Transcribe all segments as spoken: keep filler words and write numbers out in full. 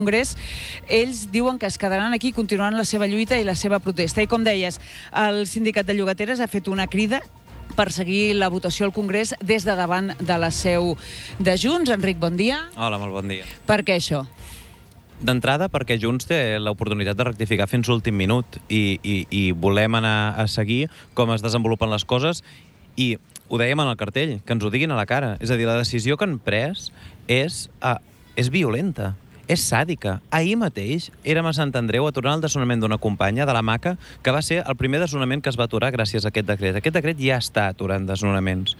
Congrés, ells diuen que es quedaran aquí continuant la seva lluita i la seva protesta. I com deies, el sindicat de llogateres ha fet una crida per seguir la votació al Congrés des de davant de la seu de Junts. Enric, bon dia. Hola, molt bon dia. Per què això? D'entrada, perquè Junts té l'oportunitat de rectificar fins l'últim minut i, i, i volem anar a seguir com es desenvolupen les coses i ho dèiem en el cartell, que ens ho diguin a la cara. És a dir, la decisió que han pres és, uh, és violenta. És sàdica. Ahir mateix érem a Sant Andreu aturant el desnonament d'una companya de la Maca, que va ser el primer desnonament que es va aturar gràcies a aquest decret. Aquest decret ja està aturant desnonaments.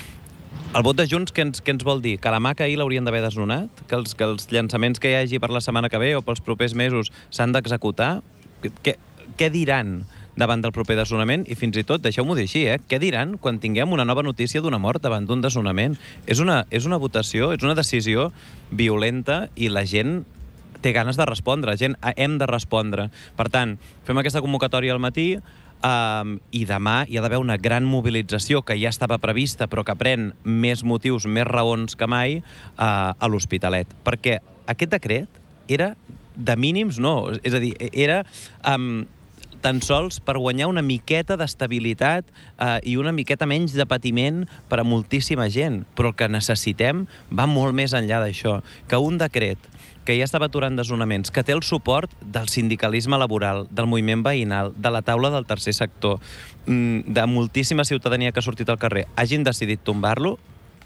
El vot de Junts què ens, què ens vol dir? Que la Maca ahir l'haurien d'haver desnonat? Que els, que els llançaments que hi hagi per la setmana que ve o pels propers mesos s'han d'executar? Què, què diran davant del proper desnonament? I fins i tot, deixeu-m'ho dir així, eh? Què diran quan tinguem una nova notícia d'una mort davant d'un desnonament? És una, és una votació, és una decisió violenta i la gent té ganes de respondre, la gent hem de respondre. Per tant, fem aquesta convocatòria al matí um, i demà hi ha d'haver una gran mobilització que ja estava prevista però que pren més motius, més raons que mai uh, a l'Hospitalet. Perquè aquest decret era de mínims, no. És a dir, era Um, tan sols per guanyar una miqueta d'estabilitat eh, i una miqueta menys de patiment per a moltíssima gent. Però el que necessitem va molt més enllà d'això. Que un decret que ja estava aturant desnonaments, que té el suport del sindicalisme laboral, del moviment veïnal, de la taula del tercer sector, de moltíssima ciutadania que ha sortit al carrer, hagin decidit tombar-lo,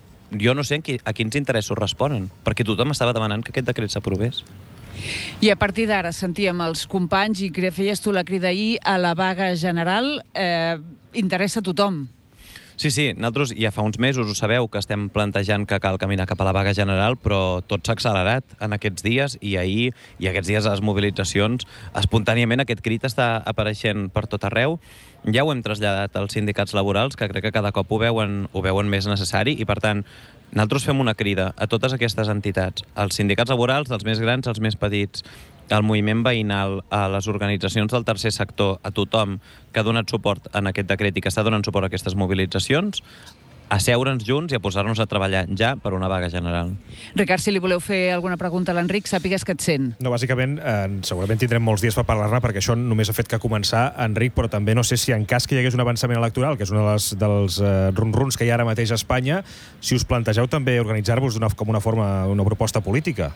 jo no sé a quins interessos responen, perquè tothom estava demanant que aquest decret s'aprovés. I a partir d'ara sentíem els companys, i que feies tu la crida ahir, a la vaga general, eh, interessa a tothom. Sí, sí, nosaltres ja fa uns mesos ho sabeu que estem plantejant que cal caminar cap a la vaga general, però tot s'ha accelerat en aquests dies i ahir i aquests dies a les mobilitzacions. Espontàniament aquest crit està apareixent per tot arreu. Ja ho hem traslladat als sindicats laborals, que crec que cada cop ho veuen, ho veuen més necessari i, per tant, nosaltres fem una crida a totes aquestes entitats, als sindicats laborals, dels més grans als més petits, al moviment veïnal, a les organitzacions del tercer sector, a tothom que ha donat suport en aquest decret i que està donant suport a aquestes mobilitzacions, a seure'ns junts i a posar-nos a treballar ja per una vaga general. Ricard, si li voleu fer alguna pregunta a l'Enric, sàpigues que et sent. No, bàsicament, eh, segurament tindrem molts dies per parlar-ne, perquè això només ha fet que començar, Enric, però també no sé si en cas que hi hagués un avançament electoral, que és un dels, dels eh, run-runs que hi ha ara mateix a Espanya, si us plantegeu també organitzar-vos com una forma, una proposta política.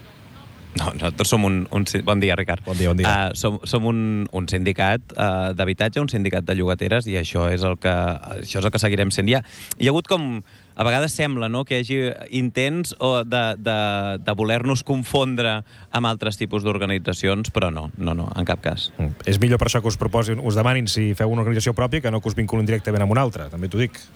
No, nosaltres som un... un bon dia, Ricard. Bon dia, bon dia. Uh, som, som un, un sindicat uh, d'habitatge, un sindicat de llogateres, i això és el que, això és el que seguirem sent. Hi ha, hi ha hagut com... A vegades sembla, no?, que hi hagi intents o de, de, de voler-nos confondre amb altres tipus d'organitzacions, però no, no, no, en cap cas. Mm. És millor per això que us proposin, us demanin si feu una organització pròpia que no que us vinculin directament amb una altra, també t'ho dic.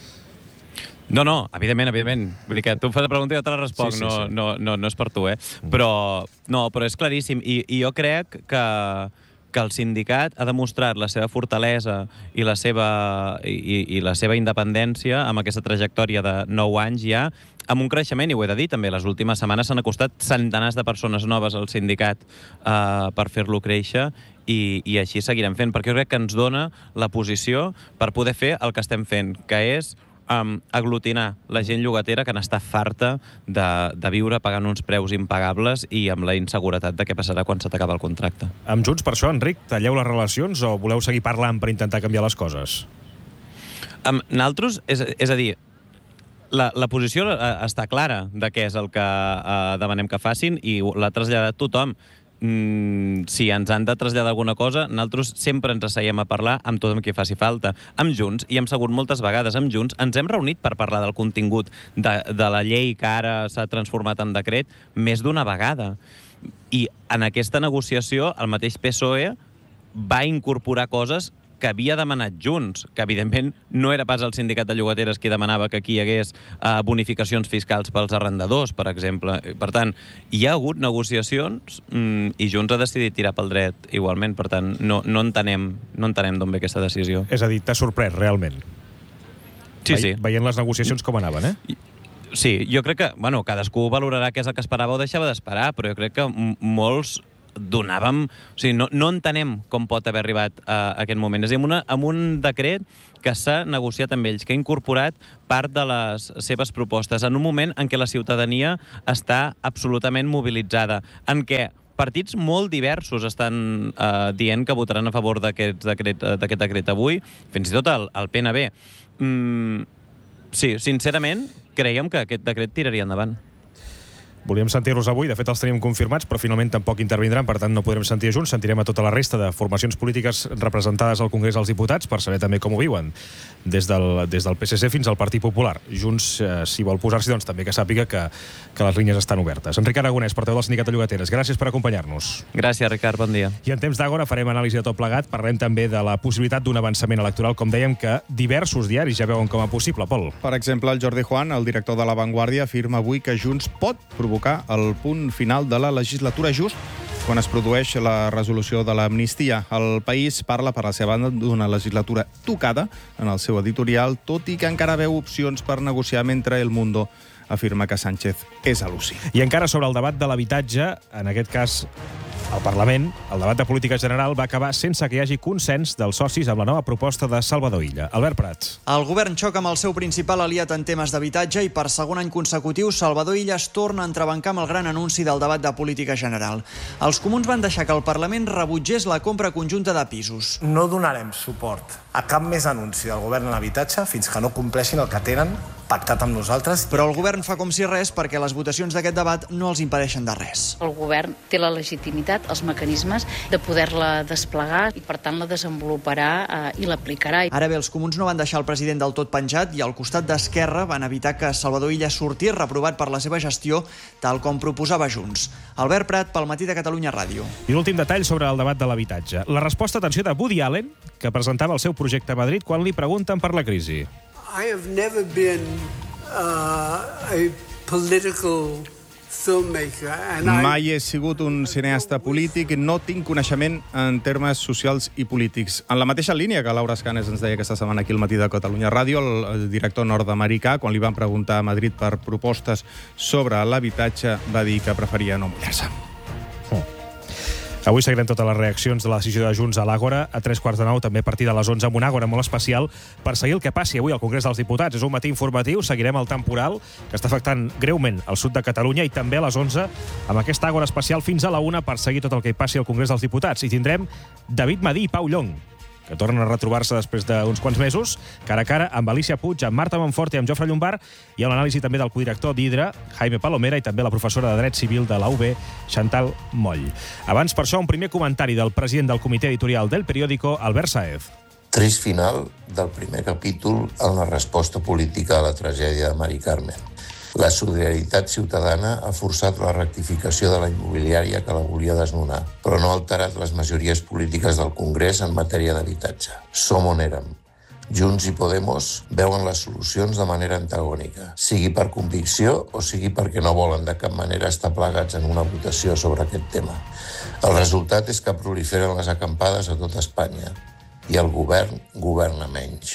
No, no, evidentment, evidentment. Vull dir que tu em fas la pregunta i jo te la responc, sí, sí, sí. No, no, no, no és per tu, eh? Però, no, però és claríssim. I, i jo crec que, que el sindicat ha demostrat la seva fortalesa i la seva, i, i la seva independència amb aquesta trajectòria de nou anys ja, amb un creixement, i ho he de dir també, les últimes setmanes s'han acostat centenars de persones noves al sindicat eh, per fer-lo créixer, i, i així seguirem fent, perquè jo crec que ens dona la posició per poder fer el que estem fent, que és Um, aglutinar la gent llogatera que n'està farta de, de viure pagant uns preus impagables i amb la inseguretat de què passarà quan se t'acaba el contracte. Amb Junts, per això, Enric, talleu les relacions o voleu seguir parlant per intentar canviar les coses? Um, nosaltres, és, és a dir, la, la posició està clara de què és el que uh, demanem que facin i l'ha traslladat tothom. Mm, si ens han de traslladar alguna cosa, nosaltres sempre ens asseiem a parlar amb tot amb qui faci falta. Amb Junts, i hem segut moltes vegades amb Junts, ens hem reunit per parlar del contingut de, de la llei que ara s'ha transformat en decret més d'una vegada. I en aquesta negociació el mateix P S O E va incorporar coses que havia demanat Junts, que evidentment no era pas el sindicat de llogateres qui demanava que aquí hi hagués uh, bonificacions fiscals pels arrendadors, per exemple. Per tant, hi ha hagut negociacions mm, i Junts ha decidit tirar pel dret igualment. Per tant, no, no entenem, no entenem d'on ve aquesta decisió. És a dir, t'ha sorprès, realment? Sí, Ve sí. Veient les negociacions com anaven, eh? Sí, jo crec que, bueno, cadascú valorarà què és el que esperava o deixava d'esperar, però jo crec que molts donàvem... O sigui, no, no entenem com pot haver arribat a, a aquest moment. És a dir, amb, una, amb un decret que s'ha negociat amb ells, que ha incorporat part de les seves propostes en un moment en què la ciutadania està absolutament mobilitzada, en què partits molt diversos estan eh, dient que votaran a favor d'aquest decret, d'aquest decret avui, fins i tot el, el P N B. Mm, sí, sincerament, creiem que aquest decret tiraria endavant. Volíem sentir-los avui, de fet els teníem confirmats, però finalment tampoc intervindran, per tant no podrem sentir junts. Sentirem a tota la resta de formacions polítiques representades al Congrés dels Diputats per saber també com ho viuen, des del, des del P S C fins al Partit Popular. Junts, eh, si vol posar-s'hi, doncs també que sàpiga que, que les línies estan obertes. Enric Aragonès, portaveu del Sindicat de Llogateres, gràcies per acompanyar-nos. Gràcies, Ricard, bon dia. I en temps d'Àgora farem anàlisi de tot plegat. Parlem també de la possibilitat d'un avançament electoral, com dèiem, que diversos diaris ja veuen com a possible. Pol. Per exemple, el Jordi Juan, el director de La Vanguardia, afirma avui que Junts pot provocar el punt final de la legislatura just quan es produeix la resolució de l'amnistia. El País parla, per la seva banda, d'una legislatura tocada en el seu editorial, tot i que encara veu opcions per negociar, mentre El Mundo afirma que Sánchez és a l'U C I. I encara sobre el debat de l'habitatge, en aquest cas al Parlament, el debat de política general va acabar sense que hi hagi consens dels socis amb la nova proposta de Salvador Illa. Albert Prats. El govern xoca amb el seu principal aliat en temes d'habitatge i per segon any consecutiu Salvador Illa es torna a entrebancar amb el gran anunci del debat de política general. Els comuns van deixar que el Parlament rebutgés la compra conjunta de pisos. No donarem suport a cap més anunci del govern en l'habitatge fins que no compleixin el que tenen pactat amb nosaltres. Però el govern fa com si res perquè les votacions d'aquest debat no els impedeixen de res. El govern té la legitimitat, els mecanismes de poder-la desplegar i per tant la desenvoluparà eh, i l'aplicarà. Ara bé, els comuns no van deixar el president del tot penjat i al costat d'Esquerra van evitar que Salvador Illa sortís reprovat per la seva gestió, tal com proposava Junts. Albert Prat, pel Matí de Catalunya Ràdio. I l'últim detall sobre el debat de l'habitatge. La resposta, atenció, de Woody Allen, que presentava el seu projecte a Madrid quan li pregunten per la crisi. I have never been uh, a political filmmaker. And I... Mai he sigut un cineasta polític, no tinc coneixement en termes socials i polítics. En la mateixa línia que Laura Escanes ens deia aquesta setmana aquí al Matí de Catalunya Ràdio, el, el director nord-americà, quan li van preguntar a Madrid per propostes sobre l'habitatge, va dir que preferia no mullar-se. Avui seguirem totes les reaccions de la decisió de Junts a l'Àgora. A tres quarts de nou, també a partir de les onze, amb una Àgora molt especial per seguir el que passi avui al Congrés dels Diputats. És un matí informatiu, seguirem el temporal que està afectant greument el sud de Catalunya i també a les onze amb aquesta Àgora especial fins a la una per seguir tot el que hi passi al Congrés dels Diputats. I tindrem David Madí i Pau Llong, que tornen a retrobar-se després d'uns quants mesos, cara a cara amb Alicia Puig, amb Marta Monfort i amb Jofre Llombard, i a l'anàlisi també del codirector d'Hidra, Jaime Palomera, i també la professora de Dret Civil de la U B, Chantal Moll. Abans, per això, un primer comentari del president del comitè editorial del periòdico, Albert Sáez. Trist final del primer capítol en la resposta política a la tragèdia de Mari Carmen. La solidaritat ciutadana ha forçat la rectificació de la immobiliària que la volia desnonar, però no ha alterat les majories polítiques del Congrés en matèria d'habitatge. Som on érem. Junts i Podemos veuen les solucions de manera antagònica, sigui per convicció o sigui perquè no volen de cap manera estar plegats en una votació sobre aquest tema. El resultat és que proliferen les acampades a tot Espanya i el govern governa menys.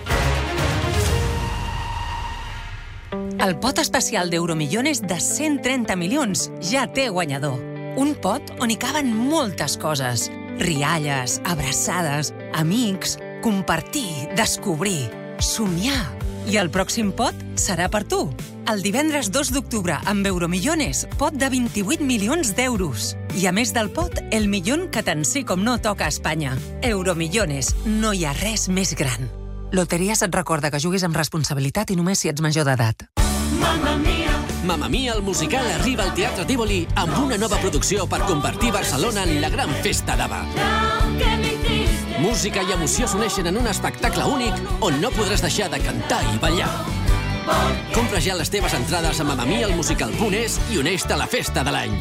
El pot especial d'Euromillones de cent trenta milions ja té guanyador. Un pot on hi caben moltes coses. Rialles, abraçades, amics, compartir, descobrir, somiar. I el pròxim pot serà per tu. El divendres dos d'octubre, amb Euromillones, pot de vint-i-vuit milions d'euros. I a més del pot, el milió que tant sí com no toca a Espanya. Euromillones, no hi ha res més gran. Loteries et recorda que juguis amb responsabilitat i només si ets major d'edat. Mamma Mia! Mamma Mia, el musical, arriba al Teatre Tívoli amb una nova producció per convertir Barcelona en la gran festa d'Ava. Música i emoció s'uneixen en un espectacle únic on no podràs deixar de cantar i ballar. Compra ja les teves entrades a mamma mia el musical punt es i uneix-te a la festa de l'any.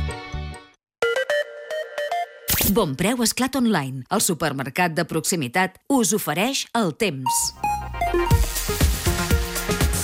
Bon Preu Esclat Online, el supermercat de proximitat, us ofereix el temps.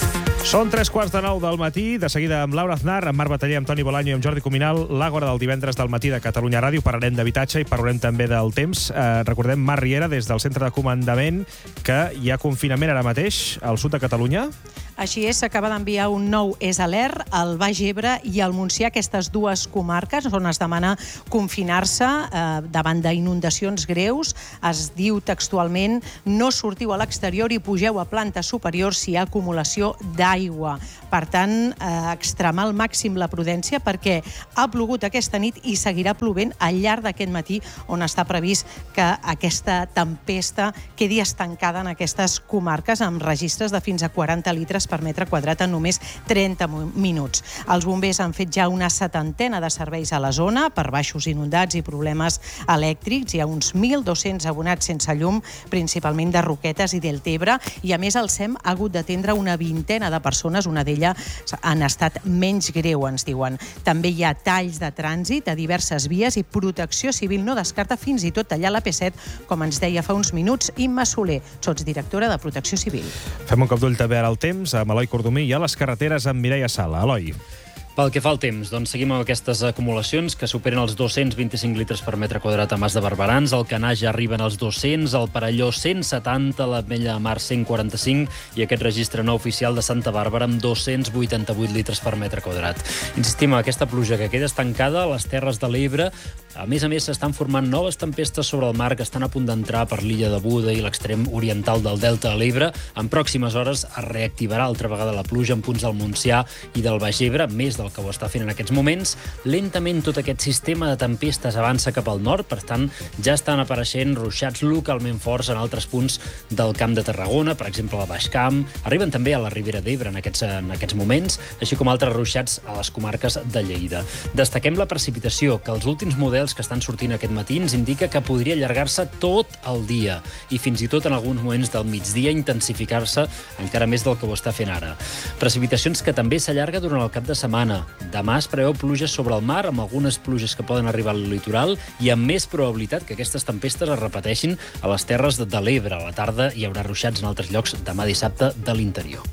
Són tres quarts de nou del matí, de seguida amb Laura Aznar, amb Marc Bataller, amb Toni Bolaño i amb Jordi Cuminal, l'Àgora del divendres del matí de Catalunya Ràdio. Parlarem d'habitatge i parlarem també del temps. Eh, recordem, Marc Riera, des del centre de comandament, que hi ha confinament ara mateix al sud de Catalunya. Així és, s'acaba d'enviar un nou és alert al Baix Ebre i al Montsià, aquestes dues comarques on es demana confinar-se eh, davant d'inundacions greus. Es diu textualment: no sortiu a l'exterior i pugeu a planta superior si hi ha acumulació d'aigua. Per tant, eh, extremar al màxim la prudència, perquè ha plogut aquesta nit i seguirà plovent al llarg d'aquest matí, on està previst que aquesta tempesta quedi estancada en aquestes comarques amb registres de fins a quaranta litres per metre quadrat en només trenta minuts. Els bombers han fet ja una setantena de serveis a la zona per baixos inundats i problemes elèctrics. Hi ha uns mil dos-cents abonats sense llum, principalment de Roquetes i Deltebre, i a més el SEM ha hagut d'atendre una vintena de persones, una d'elles en estat menys greu, ens diuen. També hi ha talls de trànsit a diverses vies i Protecció Civil no descarta fins i tot tallar la P set, com ens deia fa uns minuts Imma Soler, sotsdirectora de Protecció Civil. Fem un cop d'ull també ara al temps, amb Eloi Cordomí i a les carreteres amb Mireia Sala. Eloi. Pel que fa al temps, doncs seguim amb aquestes acumulacions que superen els dos-cents vint-i-cinc litres per metre quadrat a Mas de Barberans, al Canà ja arriben als dos-cents, al Perelló cent setanta, l'Ametlla de Mar cent quaranta-cinc i aquest registre no oficial de Santa Bàrbara amb dos-cents vuitanta-vuit litres per metre quadrat. Insistim, aquesta pluja que queda estancada a les Terres de l'Ebre. A més a més, s'estan formant noves tempestes sobre el mar que estan a punt d'entrar per l'illa de Buda i l'extrem oriental del Delta de l'Ebre. En pròximes hores es reactivarà altra vegada la pluja en punts del Montsià i del Baix Ebre, més del que ho està fent en aquests moments. Lentament tot aquest sistema de tempestes avança cap al nord, per tant, ja estan apareixent ruixats localment forts en altres punts del Camp de Tarragona, per exemple al Baix Camp. Arriben també a la Ribera d'Ebre en aquests, en aquests moments, així com altres ruixats a les comarques de Lleida. Destaquem la precipitació, que els últims models que estan sortint aquest matí ens indica que podria allargar-se tot el dia i fins i tot en alguns moments del migdia intensificar-se encara més del que ho està fent ara. Precipitacions que també s'allarga durant el cap de setmana. Demà es preveu pluges sobre el mar, amb algunes pluges que poden arribar al litoral i amb més probabilitat que aquestes tempestes es repeteixin a les Terres de l'Ebre. A la tarda hi haurà ruixats en altres llocs demà dissabte de l'interior.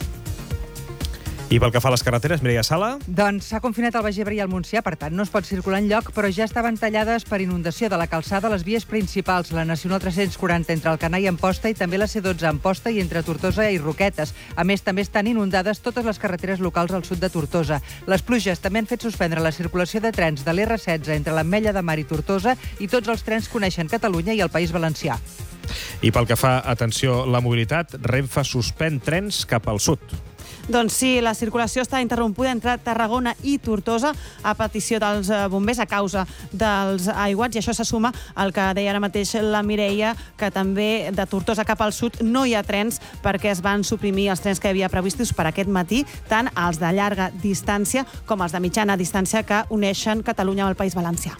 I pel que fa a les carreteres, Mireia Sala? Doncs s'ha confinat el Baix Ebre i el Montsià, per tant no es pot circular enlloc, però ja estaven tallades per inundació de la calçada les vies principals, la Nacional tres-cents quaranta entre Alcanar i Amposta i també la C dotze a Amposta i entre Tortosa i Roquetes. A més, també estan inundades totes les carreteres locals al sud de Tortosa. Les pluges també han fet suspendre la circulació de trens de l'R setze entre l'Ametlla de Mar i Tortosa i tots els trens coneixen Catalunya i el País Valencià. I pel que fa, atenció, la mobilitat, Renfe suspèn trens cap al sud. Doncs sí, la circulació està interrompuda entre Tarragona i Tortosa a petició dels bombers a causa dels aiguats, i això se suma al que deia ara mateix la Mireia, que també de Tortosa cap al sud no hi ha trens perquè es van suprimir els trens que hi havia previstos per aquest matí, tant els de llarga distància com els de mitjana distància que uneixen Catalunya amb el País Valencià.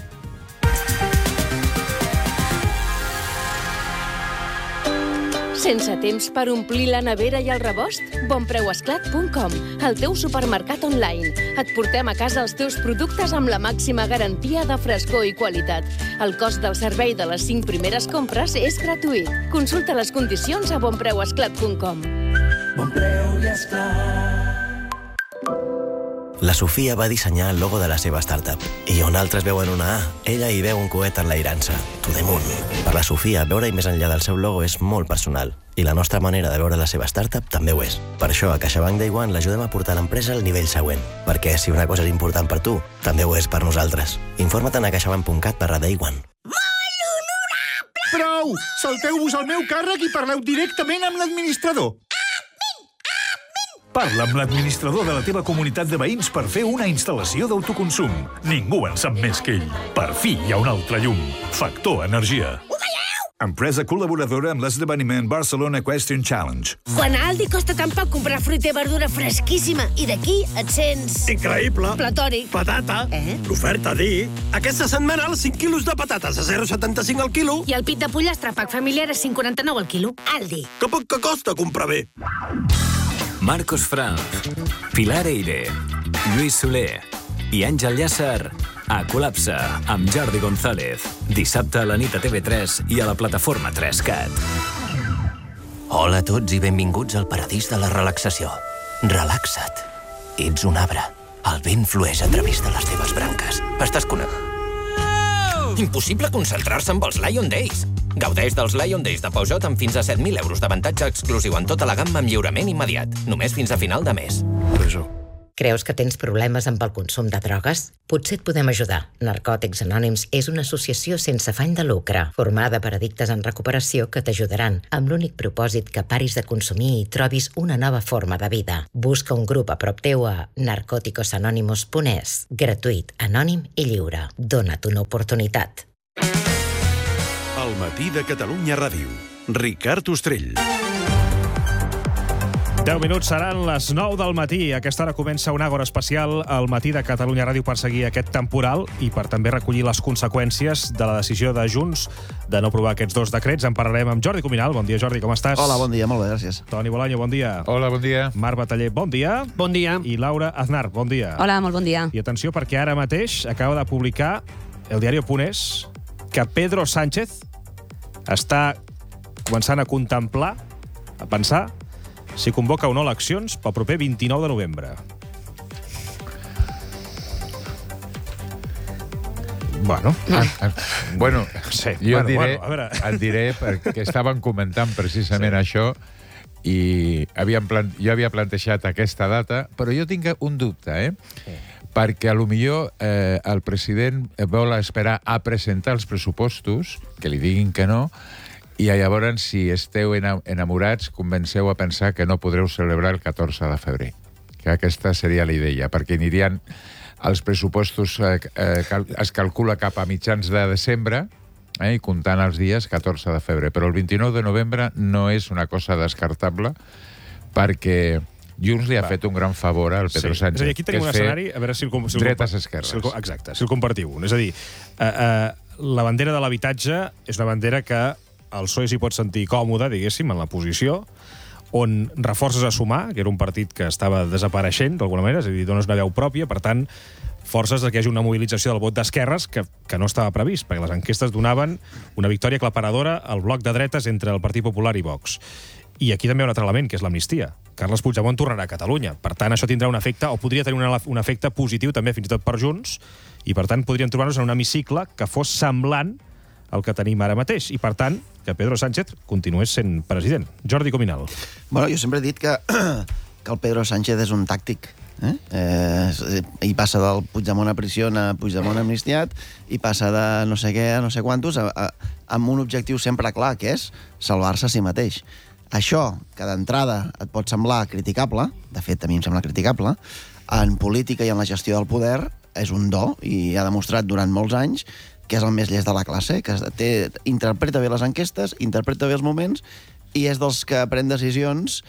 Sense temps per omplir la nevera i el rebost? bonpreuesclat punt com, el teu supermercat online. Et portem a casa els teus productes amb la màxima garantia de frescor i qualitat. El cost del servei de les cinc primeres compres és gratuït. Consulta les condicions a bonpreuesclat punt com. Bonpreu i Esclat. La Sofia va dissenyar el logo de la seva startup i on altres veuen una A, ella hi veu un coet enlairant-se, to the moon. Per la Sofia, veure-hi més enllà del seu logo és molt personal i la nostra manera de veure la seva startup també ho és. Per això, a CaixaBank Day One l'ajudem a portar l'empresa al nivell següent, perquè si una cosa és important per tu, també ho és per nosaltres. Informa't a caixabank punt cat barra day one. Prou! Salteu-vos al meu càrrec i parleu directament amb l'administrador. Parla amb l'administrador de la teva comunitat de veïns per fer una instal·lació d'autoconsum. Ningú en sap més que ell. Per fi hi ha un altre llum. Factor Energia. Empresa col·laboradora amb l'esdeveniment Barcelona Question Challenge. Quan a Aldi costa tan poc comprar fruita i verdura fresquíssima i d'aquí et sents... Increïble. Platòric. Patata. Eh? L'oferta dir. Aquesta setmana els cinc quilos de patates a zero coma setanta-cinc al quilo. I el pit de pollastre pack familiar a cinc coma quaranta-nou al quilo. Aldi. Que poc que costa comprar bé. Marcos Frank, Pilar Eire, Lluís Soler i Àngel Llàcer a Col·lapse amb Jordi González. Dissabte a la nit a T V tres i a la plataforma tres cat. Hola a tots i benvinguts al paradís de la relaxació. Relaxa't. Ets un arbre. El vent flueix a través de les teves branques. Estàs connectat. Impossible concentrar-se amb els Lion Days. Gaudeix dels Lion Days de Peugeot amb fins a set mil euros d'avantatge exclusiu en tota la gamma amb lliurament immediat. Només fins a final de mes. Creus que tens problemes amb el consum de drogues? Potser et podem ajudar. Narcòtics Anònims és una associació sense afany de lucre, formada per addictes en recuperació que t'ajudaran, amb l'únic propòsit que paris de consumir i trobis una nova forma de vida. Busca un grup a prop teu a narcóticos anónimos punt es. Gratuït, anònim i lliure. Dona't una oportunitat. El matí de Catalunya Ràdio. Ricard Ostrell. deu minuts seran les nou del matí. A aquesta hora comença un Àgora especial al matí de Catalunya Ràdio per seguir aquest temporal i per també recollir les conseqüències de la decisió de Junts de no aprovar aquests dos decrets. En parlarem amb Jordi Cuminal. Bon dia, Jordi, com estàs? Hola, bon dia, molt bé, gràcies. Toni Bolaño, bon dia. Hola, bon dia. Marc Bataller, bon dia. Bon dia. I Laura Aznar, bon dia. Hola, molt bon dia. I atenció, perquè ara mateix acaba de publicar el diari Punt Es que Pedro Sánchez està començant a contemplar, a pensar, si convoca o no eleccions pel proper vint-i-nou de novembre. Bueno. Ah, ah, bueno, sí, jo bueno, diré, bueno, a veure. et diré perquè estaven comentant precisament sí. això i havíem plan... jo havia plantejat aquesta data, però jo tinc un dubte, eh? Sí. Perquè a lo millor eh, el president vol esperar a presentar els pressupostos, que li diguin que no, i llavors, si esteu enamorats, convenceu a pensar que no podreu celebrar el catorze de febrer. Que aquesta seria la idea, perquè anirien els pressupostos, eh, eh, cal, es calcula cap a mitjans de desembre, eh, i comptant els dies catorze de febrer. Però el vint-i-nou de novembre no és una cosa descartable, perquè Junts li ha Va. fet un gran favor al Pedro sí. Sánchez. És a dir, aquí tenim un escenari, a veure si el, si el dretes esquerres. Si el, exacte, si el compartiu. És a dir, uh, uh, la bandera de l'habitatge és una bandera que el P S O E s'hi pot sentir còmode, diguéssim, en la posició, on reforces a Sumar, que era un partit que estava desapareixent, d'alguna manera, és a dir, dones una veu pròpia, per tant, forces que hi hagi una mobilització del vot d'esquerres que, que no estava previst, perquè les enquestes donaven una victòria aclaparadora al bloc de dretes entre el Partit Popular i Vox. I aquí també hi ha un altre element, que és l'amnistia. Carles Puigdemont tornarà a Catalunya. Per tant, això tindrà un efecte, o podria tenir una, un efecte positiu també, fins i tot per Junts, i per tant podríem trobar-nos en un hemicicle que fos semblant al que tenim ara mateix. I per tant, que Pedro Sánchez continués sent president. Jordi Cuminal. Bueno, jo sempre he dit que, que el Pedro Sánchez és un tàctic. Eh? Eh, i passa del Puigdemont a prisió a Puigdemont amnistiat i passa de no sé què a no sé quantos a, a, amb un objectiu sempre clar, que és salvar-se a si mateix. Això, que d'entrada et pot semblar criticable, de fet a mi em sembla criticable, en política i en la gestió del poder és un do i ha demostrat durant molts anys que és el més llest de la classe, que té, interpreta bé les enquestes, interpreta bé els moments i és dels que pren decisions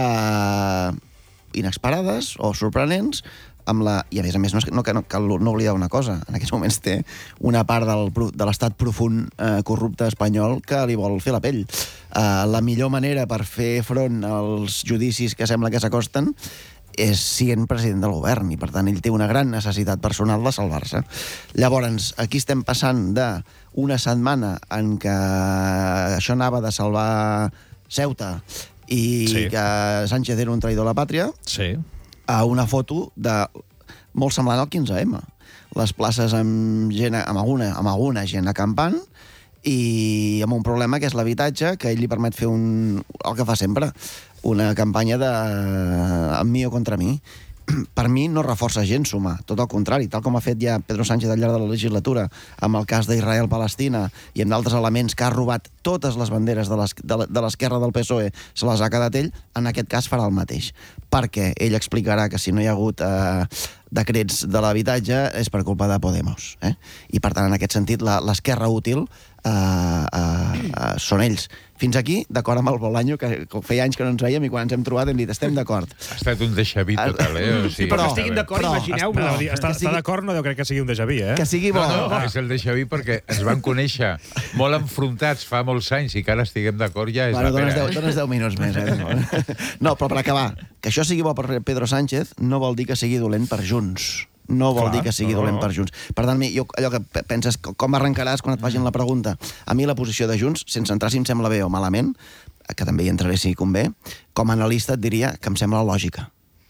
eh, inesperades o sorprenents amb la... I a més a més, no, no, no cal no oblidar una cosa, en aquests moments té una part del, de l'estat profund eh, corrupte espanyol que li vol fer la pell. Eh, la millor manera per fer front als judicis que sembla que s'acosten és sent president del govern i, per tant, ell té una gran necessitat personal de salvar-se. Llavors, aquí estem passant d'una setmana en què això anava de salvar Ceuta i sí. que Sánchez era un traïdor a la pàtria, sí. a una foto de molt semblant al quinze eme. Les places amb, gent, amb, alguna, amb alguna gent acampant i amb un problema que és l'habitatge, que ell li permet fer un, el que fa sempre, una campanya de amb mi o contra mi. Per mi no reforça gens Sumar, tot el contrari, tal com ha fet ja Pedro Sánchez al llarg de la legislatura amb el cas d'Israel-Palestina i amb d'altres elements que ha robat totes les banderes de l'esquerra del P S O E, se les ha quedat ell, en aquest cas farà el mateix. Perquè ell explicarà que si no hi ha hagut eh, decrets de l'habitatge és per culpa de Podemos. Eh? I per tant, en aquest sentit, l'esquerra útil eh, eh, eh, són ells. Fins aquí, d'acord amb el Bolaño, que feia anys que no ens veiem i quan ens hem trobat hem dit, estem d'acord. Ha estat un déjà vu total, eh? O sigui, però, que estiguin d'acord, imagineu-vos. Està, està d'acord, no deu crec que sigui un déjà vu, eh? Que sigui bo. No, no, és el déjà vu perquè ens van conèixer molt enfrontats fa molts anys i que ara estiguem d'acord ja és bueno, la pena. Dones, dones deu minuts més, eh? No, però per acabar, que això sigui bo per Pedro Sánchez no vol dir que sigui dolent per Junts. No vol Clar, dir que sigui no. dolent per Junts. Per tant, jo, allò que penses, com arrencaràs quan et facin la pregunta? A mi la posició de Junts, sense entrar si em sembla bé o malament, que també hi entraré si convé, com a analista et diria que em sembla lògica.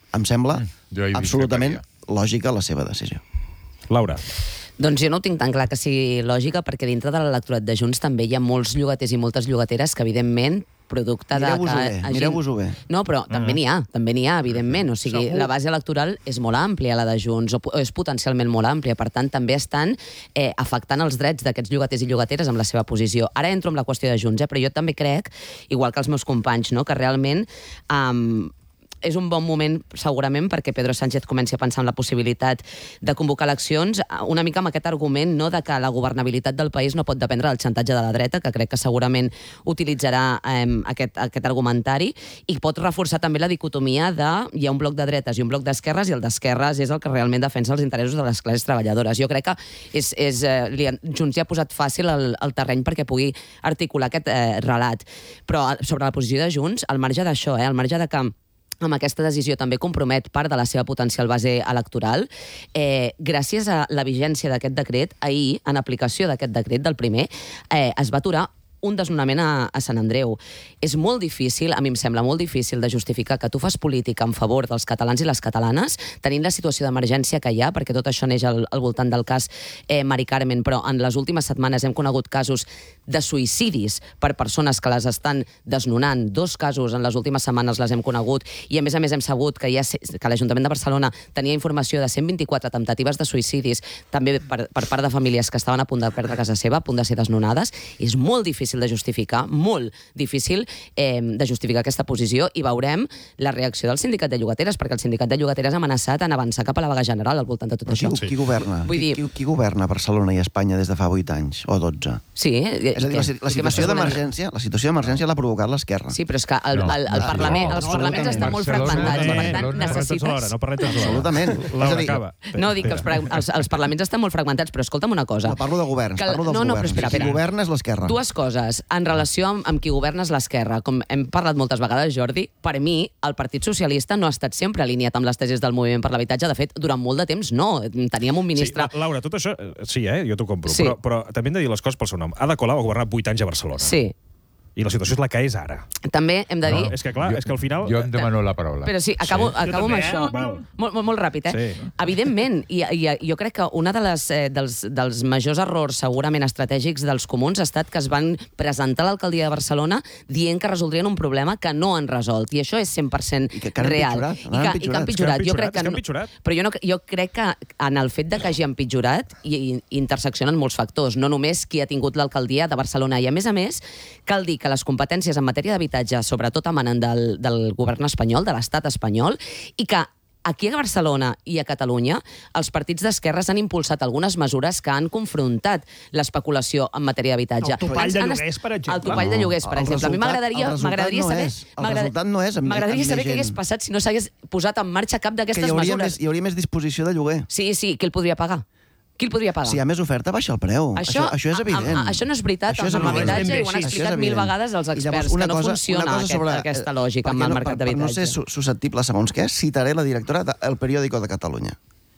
em sembla absolutament lògica la seva decisió. Laura. Doncs jo no ho tinc tan clar que sigui lògica, perquè dintre de l'electorat de Junts també hi ha molts llogaters i moltes llogateres que, evidentment, producte de... Mireu-vos-ho bé, hagin... mireu-vos-ho bé. No, però també n'hi ha, també n'hi ha, evidentment. O sigui, Segur. la base electoral és molt àmplia, la de Junts, o és potencialment molt àmplia. Per tant, també estan eh, afectant els drets d'aquests llogaters i llogateres amb la seva posició. Ara entro amb la qüestió de Junts, eh, però jo també crec, igual que els meus companys, no?, que realment... Um, és un bon moment, segurament, perquè Pedro Sánchez comenci a pensar en la possibilitat de convocar eleccions, una mica amb aquest argument, no?, de que la governabilitat del país no pot dependre del xantatge de la dreta, que crec que segurament utilitzarà eh, aquest, aquest argumentari, i pot reforçar també la dicotomia de hi ha un bloc de dretes i un bloc d'esquerres, i el d'esquerres és el que realment defensa els interessos de les classes treballadores. Jo crec que és, és, eh, li, Junts ja ha posat fàcil el, el terreny perquè pugui articular aquest eh, relat. Però sobre la posició de Junts, al marge d'això, eh, al marge de que amb aquesta decisió també compromet part de la seva potencial base electoral. Eh, gràcies a la vigència d'aquest decret, ahir, en aplicació d'aquest decret del primer, eh, es va aturar un desnonament a, a Sant Andreu. És molt difícil, a mi em sembla molt difícil de justificar que tu fas política en favor dels catalans i les catalanes, tenint la situació d'emergència que hi ha, perquè tot això neix al, al voltant del cas eh, Mari Carmen, però en les últimes setmanes hem conegut casos de suïcidis per persones que les estan desnonant. Dos casos en les últimes setmanes les hem conegut, i a més a més hem sabut que, hi ha, que l'Ajuntament de Barcelona tenia informació de cent vint-i-quatre temptatives de suïcidis, també per, per part de famílies que estaven a punt de perdre casa seva, a punt de ser desnonades. És molt difícil de justificar, molt difícil eh, de justificar aquesta posició, i veurem la reacció del sindicat de llogateres, perquè el sindicat de llogateres ha amenaçat en avançar cap a la vaga general al voltant de tot Però això. Qui, qui governa? Vull dir... Qui, qui governa Barcelona i Espanya des de fa vuit anys o dotze? Sí. És a dir, la, la situació d'emergència la situació d'emergència l'ha provocat l'Esquerra. Sí, però és que el, el, el Parlament, els parlaments estan molt fragmentats, per tant necessites... No parlem tot Absolutament. Laura, acaba. No, dic que els, els, els parlaments estan molt fragmentats, però escolta'm una cosa. No parlo de governs, que, parlo dels no, no, governs. Però espera, espera. Qui governa és l'Esquerra. Dues coses. En relació amb, amb qui governa és l'Esquerra. Com hem parlat moltes vegades, Jordi, per mi el Partit Socialista no ha estat sempre alineat amb les tesis del moviment per l'habitatge. De fet, durant molt de temps no. Teníem un ministre... Sí, Laura, tot això... Sí, eh? Jo t'ho compro. Sí. Però, però també hem de dir les coses pel seu nom. Ada Colau ha governat vuit anys a Barcelona. Sí. I la situació és la que és ara. També hem de dir... No, és que clar, és que al final... Jo em demano la paraula. Però sí, acabo, Sí. acabo amb Jo també, això. eh? Val. Molt, molt, molt ràpid, eh? Sí. Evidentment, i, i jo crec que una de les, eh, dels, dels majors errors segurament estratègics dels comuns ha estat que es van presentar a l'alcaldia de Barcelona dient que resoldrien un problema que no han resolt. I això és cent per cent que han real. empitjorat, I que, i que han empitjorat. Jo crec que, és que han no- empitjorat. però jo, no, jo crec que en el fet de que hagi empitjorat i, i interseccionen molts factors, no només qui ha tingut l'alcaldia de Barcelona. I a més a més, cal dir que les competències en matèria d'habitatge sobretot emanen del, del govern espanyol, de l'estat espanyol, i que aquí a Barcelona i a Catalunya els partits d'esquerres han impulsat algunes mesures que han confrontat l'especulació en matèria d'habitatge. El topall de lloguers, per exemple. El topall de lloguers, per El exemple. A mi resultat- m'agradaria el resultat m'agradaria no saber... és. El m'agrada- resultat no és amb- M'agradaria amb saber què més hagués gent. passat si no s'hagués posat en marxa cap Que d'aquestes hi hauria, mesures. més, hi hauria més disposició de lloguer. Sí, sí, qui el podria pagar? Qui el podria pagar? Si hi ha més oferta, baixa el preu. Això, això és evident. A, a, això no és veritat, Això és amb evident. l'habitatge, i ho han Sí, això és explicat mil evident. vegades els I experts, llavors, una que no cosa- funciona una cosa aquest, sobre- aquesta lògica perquè amb el no- mercat per, per no ser d'habitatge. su- susceptible segons què, citaré la directora del Periódico de Catalunya,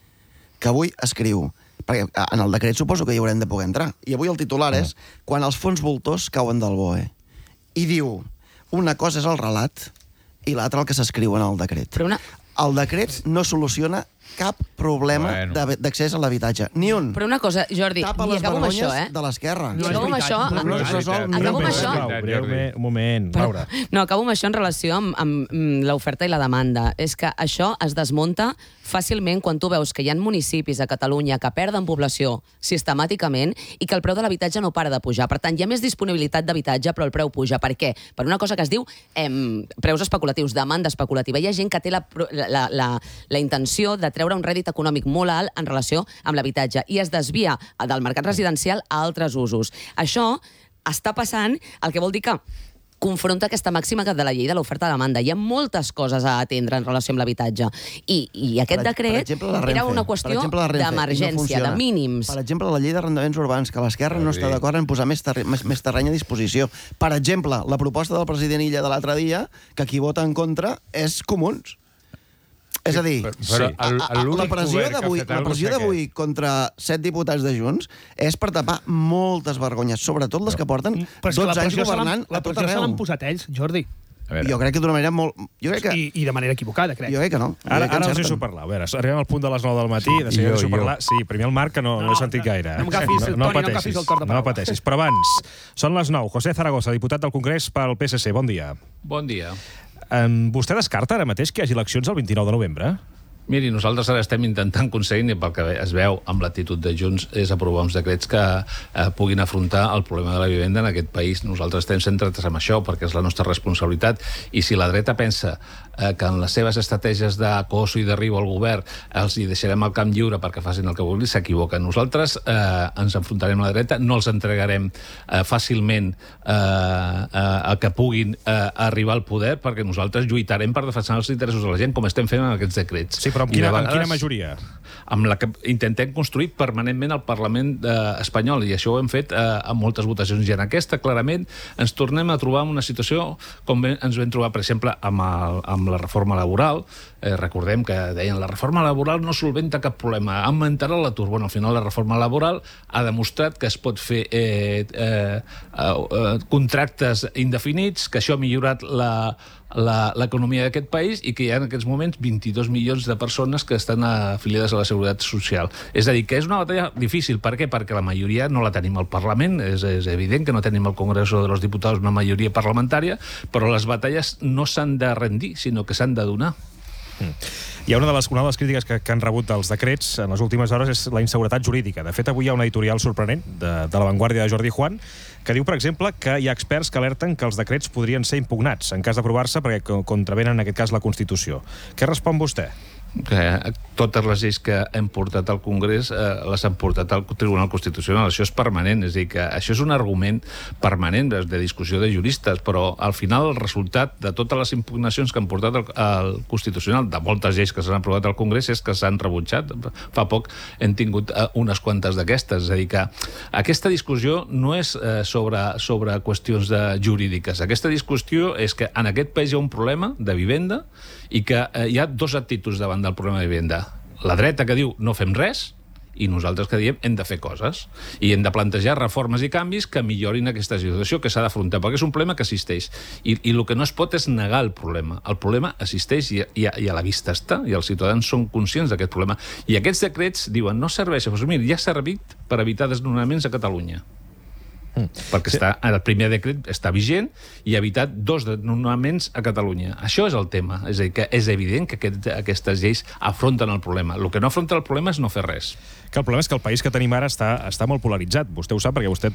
que avui escriu, perquè en el decret suposo que hi haurem de poder entrar, i avui el titular és quan els fons voltors cauen del B O E. I diu, una cosa és el relat i l'altra el que s'escriu en el decret. Però una... El decret no soluciona cap problema Bueno. bueno. d'accés a l'habitatge. Ni un. Però una cosa, Jordi, Tapa i les acabo amb això, vergonyes eh? de l'esquerra. I acabo amb això... No es resol ni Acabo un amb problema. això... Breument, un moment, Laura. No, acabo amb això en relació amb, amb mm, l'oferta i la demanda. És que això es desmunta fàcilment quan tu veus que hi ha municipis a Catalunya que perden població sistemàticament i que el preu de l'habitatge no para de pujar. Per tant, hi ha més disponibilitat d'habitatge, però el preu puja. Per què? Per una cosa que es diu em, preus especulatius, demanda especulativa. Hi ha gent que té la, la, la, la intenció de treure un rèdit econòmic molt alt en relació amb l'habitatge i es desvia del mercat residencial a altres usos. Això està passant, el que vol dir que confronta aquesta màxima de la llei de l'oferta de demanda. Hi ha moltes coses a atendre en relació amb l'habitatge. I, i aquest Per- per decret exemple, la Renfe. era una Per qüestió exemple, la Renfe, i no d'emergència, funciona. de mínims. Per exemple, la llei d'arrendaments urbans, que l'Esquerra no està d'acord en posar més, terri més, més terreny a disposició. Per exemple, la proposta del president Illa de l'altre dia, que qui vota en contra és Comuns. És a dir, Però a, a, a, la pressió d'avui la pressió d'avui contra set diputats de Junts és per tapar moltes vergonyes, sobretot les que porten Però és que la dotze anys pressió se l'han- governant la a tot pressió se l'han arreu. posat ells, Jordi. Jo crec que d'una manera molt... Jo crec que... I, I de manera equivocada, crec. Jo crec que no. Ara, ara els deixo parlar. A veure, arribem al punt de les nou del matí, de seguida deixo parlar. Sí, primer el Marc, que no, no, no he sentit gaire. No m'agafis, no, no Toni, no m'agafis el torn de paraula. No pateixis. Però abans, són les nou. José Zaragoza, diputat del Congrés pel P S C. Bon dia. Bon dia. Um, vostè descarta ara mateix que hi hagi eleccions el vint-i-nou de novembre? Miri, nosaltres ara estem intentant aconseguir, i pel que es veu amb l'actitud de Junts, és aprovar uns decrets que eh, puguin afrontar el problema de la vivenda en aquest país. Nosaltres estem centrats en això perquè és la nostra responsabilitat, i si la dreta pensa eh, que en les seves estratègies d'acoso i d'arribo al govern els hi deixarem el camp lliure perquè facin el que vulguin, s'equivoquen. Nosaltres eh, ens enfrontarem a la dreta, no els entregarem eh, fàcilment eh, eh, a que puguin eh, arribar al poder, perquè nosaltres lluitarem per defensar els interessos de la gent, com estem fent en aquests decrets. Sí, però amb quina, vegades, amb quina majoria? Amb la que intentem construir permanentment el Parlament eh, espanyol, i això ho hem fet eh, amb moltes votacions, i en aquesta, clarament, ens tornem a trobar en una situació com ens vam trobar, per exemple, amb, el, amb la reforma laboral. Eh, recordem que deien la reforma laboral no solventa cap problema, augmentarà l'atur. Bueno, al final la reforma laboral ha demostrat que es pot fer eh, eh, eh, contractes indefinits, que això ha millorat la l'economia d'aquest país, i que hi ha en aquests moments vint-i-dos milions de persones que estan afiliades a la Seguretat Social. És a dir, que és una batalla difícil. Per què? Perquè la majoria no la tenim al Parlament, és, és evident que no tenim al Congreso de los Diputados una majoria parlamentària, però les batalles no s'han de rendir, sinó que s'han de donar. Mm. Hi ha una de les, una de les crítiques que, que han rebut dels decrets en les últimes hores és la inseguretat jurídica. De fet, avui hi ha un editorial sorprenent de, de La Vanguardia de Jordi Juan que diu, per exemple, que hi ha experts que alerten que els decrets podrien ser impugnats en cas d'aprovar-se perquè contravenen, en aquest cas, la Constitució. Què respon vostè? Que totes les lleis que hem portat al Congrés eh, les han portat al Tribunal Constitucional. Això és permanent, és a dir, que això és un argument permanent de discussió de juristes, però al final el resultat de totes les impugnacions que han portat al, al Constitucional, de moltes lleis que s'han aprovat al Congrés, és que s'han rebutjat. Fa poc hem tingut eh, unes quantes d'aquestes. És a dir, que aquesta discussió no és eh, sobre, sobre qüestions de jurídiques. Aquesta discussió és que en aquest país hi ha un problema de vivenda i que eh, hi ha dos actituds davant del problema de vivenda. La dreta que diu no fem res, i nosaltres que diem hem de fer coses. I hem de plantejar reformes i canvis que millorin aquesta situació, que s'ha d'afrontar, perquè és un problema que existeix. I, i el que no es pot és negar el problema. El problema existeix i, i, i a la vista està, i els ciutadans són conscients d'aquest problema. I aquests decrets diuen no serveixen. Doncs mira, ja ha servit per evitar desnonaments a Catalunya. Mm. Perquè sí. està, el primer decret està vigent i ha evitat dos desnonaments a Catalunya. Això és el tema. És a dir, que és evident que aquest, aquestes lleis afronten el problema. El que no afronta el problema és no fer res. Que el problema és que el país que tenim ara està, està molt polaritzat. Vostè ho sap perquè vostè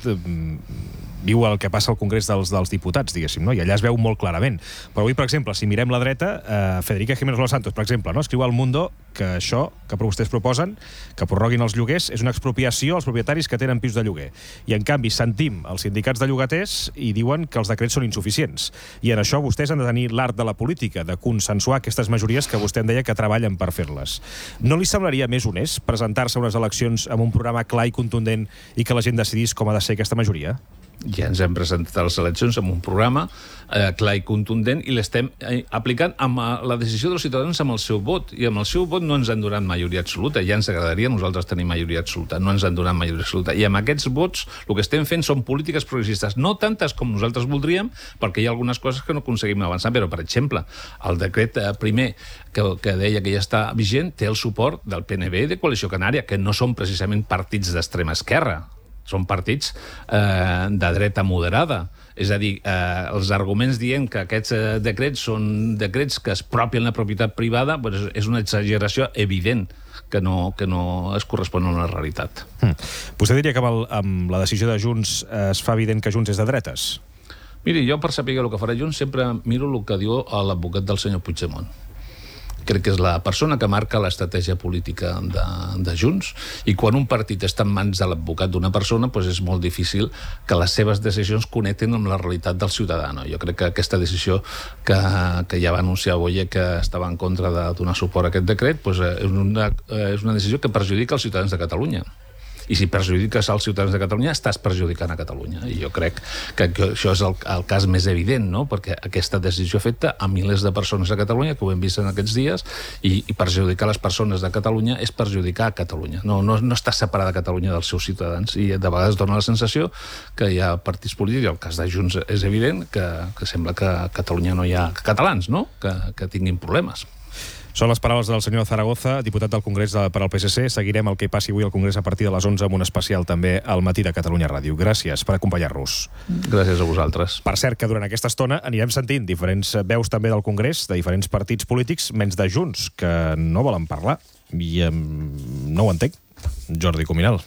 mm, viu el que passa al Congrés dels, dels Diputats, diguéssim, no? I allà es veu molt clarament. Però avui, per exemple, si mirem la dreta, eh, Federica Jiménez Los Santos, per exemple, no? escriu al Mundo que això que vostès proposen, que prorroguin els lloguers, és una expropiació als propietaris que tenen pisos de lloguer. I, en canvi, sentim els sindicats de llogaters i diuen que els decrets són insuficients. I en això vostès han de tenir l'art de la política, de consensuar aquestes majories que vostè en deia que treballen per fer-les. No li semblaria més honest presentar-se a unes eleccions amb un programa clar i contundent i que la gent decidís com ha de ser aquesta majoria? Ja ens hem presentat a les eleccions amb un programa eh, clar i contundent i l'estem eh, aplicant amb la decisió dels ciutadans amb el seu vot. I amb el seu vot no ens han donat majoria absoluta. Ja ens agradaria nosaltres tenir majoria absoluta. No ens han donat majoria absoluta. I amb aquests vots el que estem fent són polítiques progressistes. No tantes com nosaltres voldríem, perquè hi ha algunes coses que no aconseguim avançar. Però, per exemple, el decret eh, primer que, que deia que ja està vigent té el suport del P N V i de Coalició Canària, que no són precisament partits d'extrema esquerra. Són partits eh, de dreta moderada. És a dir, eh, els arguments dient que aquests eh, decrets són decrets que es propien la propietat privada, doncs és una exageració evident que no, que no es correspon a la realitat. Mm. Vostè diria que amb, el, amb la decisió de Junts eh, es fa evident que Junts és de dretes? Miri, jo per saber el que farà Junts sempre miro el que diu l'advocat del senyor Puigdemont. Crec que és la persona que marca l'estratègia política de, de Junts, i quan un partit està en mans de l'advocat d'una persona, doncs és molt difícil que les seves decisions connectin amb la realitat del ciutadà. No? Jo crec que aquesta decisió que, que ja va anunciar Boye, que estava en contra de donar suport a aquest decret, doncs és, una, és una decisió que perjudica els ciutadans de Catalunya. I si perjudiques als ciutadans de Catalunya, estàs perjudicant a Catalunya. I jo crec que això és el, el cas més evident, no? Perquè aquesta decisió afecta a milers de persones a Catalunya, que ho hem vist en aquests dies, i, i perjudicar les persones de Catalunya és perjudicar a Catalunya. No, no, no està separada Catalunya dels seus ciutadans. I de vegades dona la sensació que hi ha partits polítics, el cas de Junts és evident, que, que sembla que a Catalunya no hi ha catalans, no? Que, que tinguin problemes. Són les paraules del senyor Zaragoza, diputat del Congrés de, per al P S C. Seguirem el que passi avui al Congrés a partir de les onze amb un especial també al Matí de Catalunya Ràdio. Gràcies per acompanyar-nos. Gràcies a vosaltres. Per cert, que durant aquesta estona anirem sentint diferents veus també del Congrés, de diferents partits polítics, menys de Junts, que no volen parlar. I um, no ho entenc. Jordi Cuminal.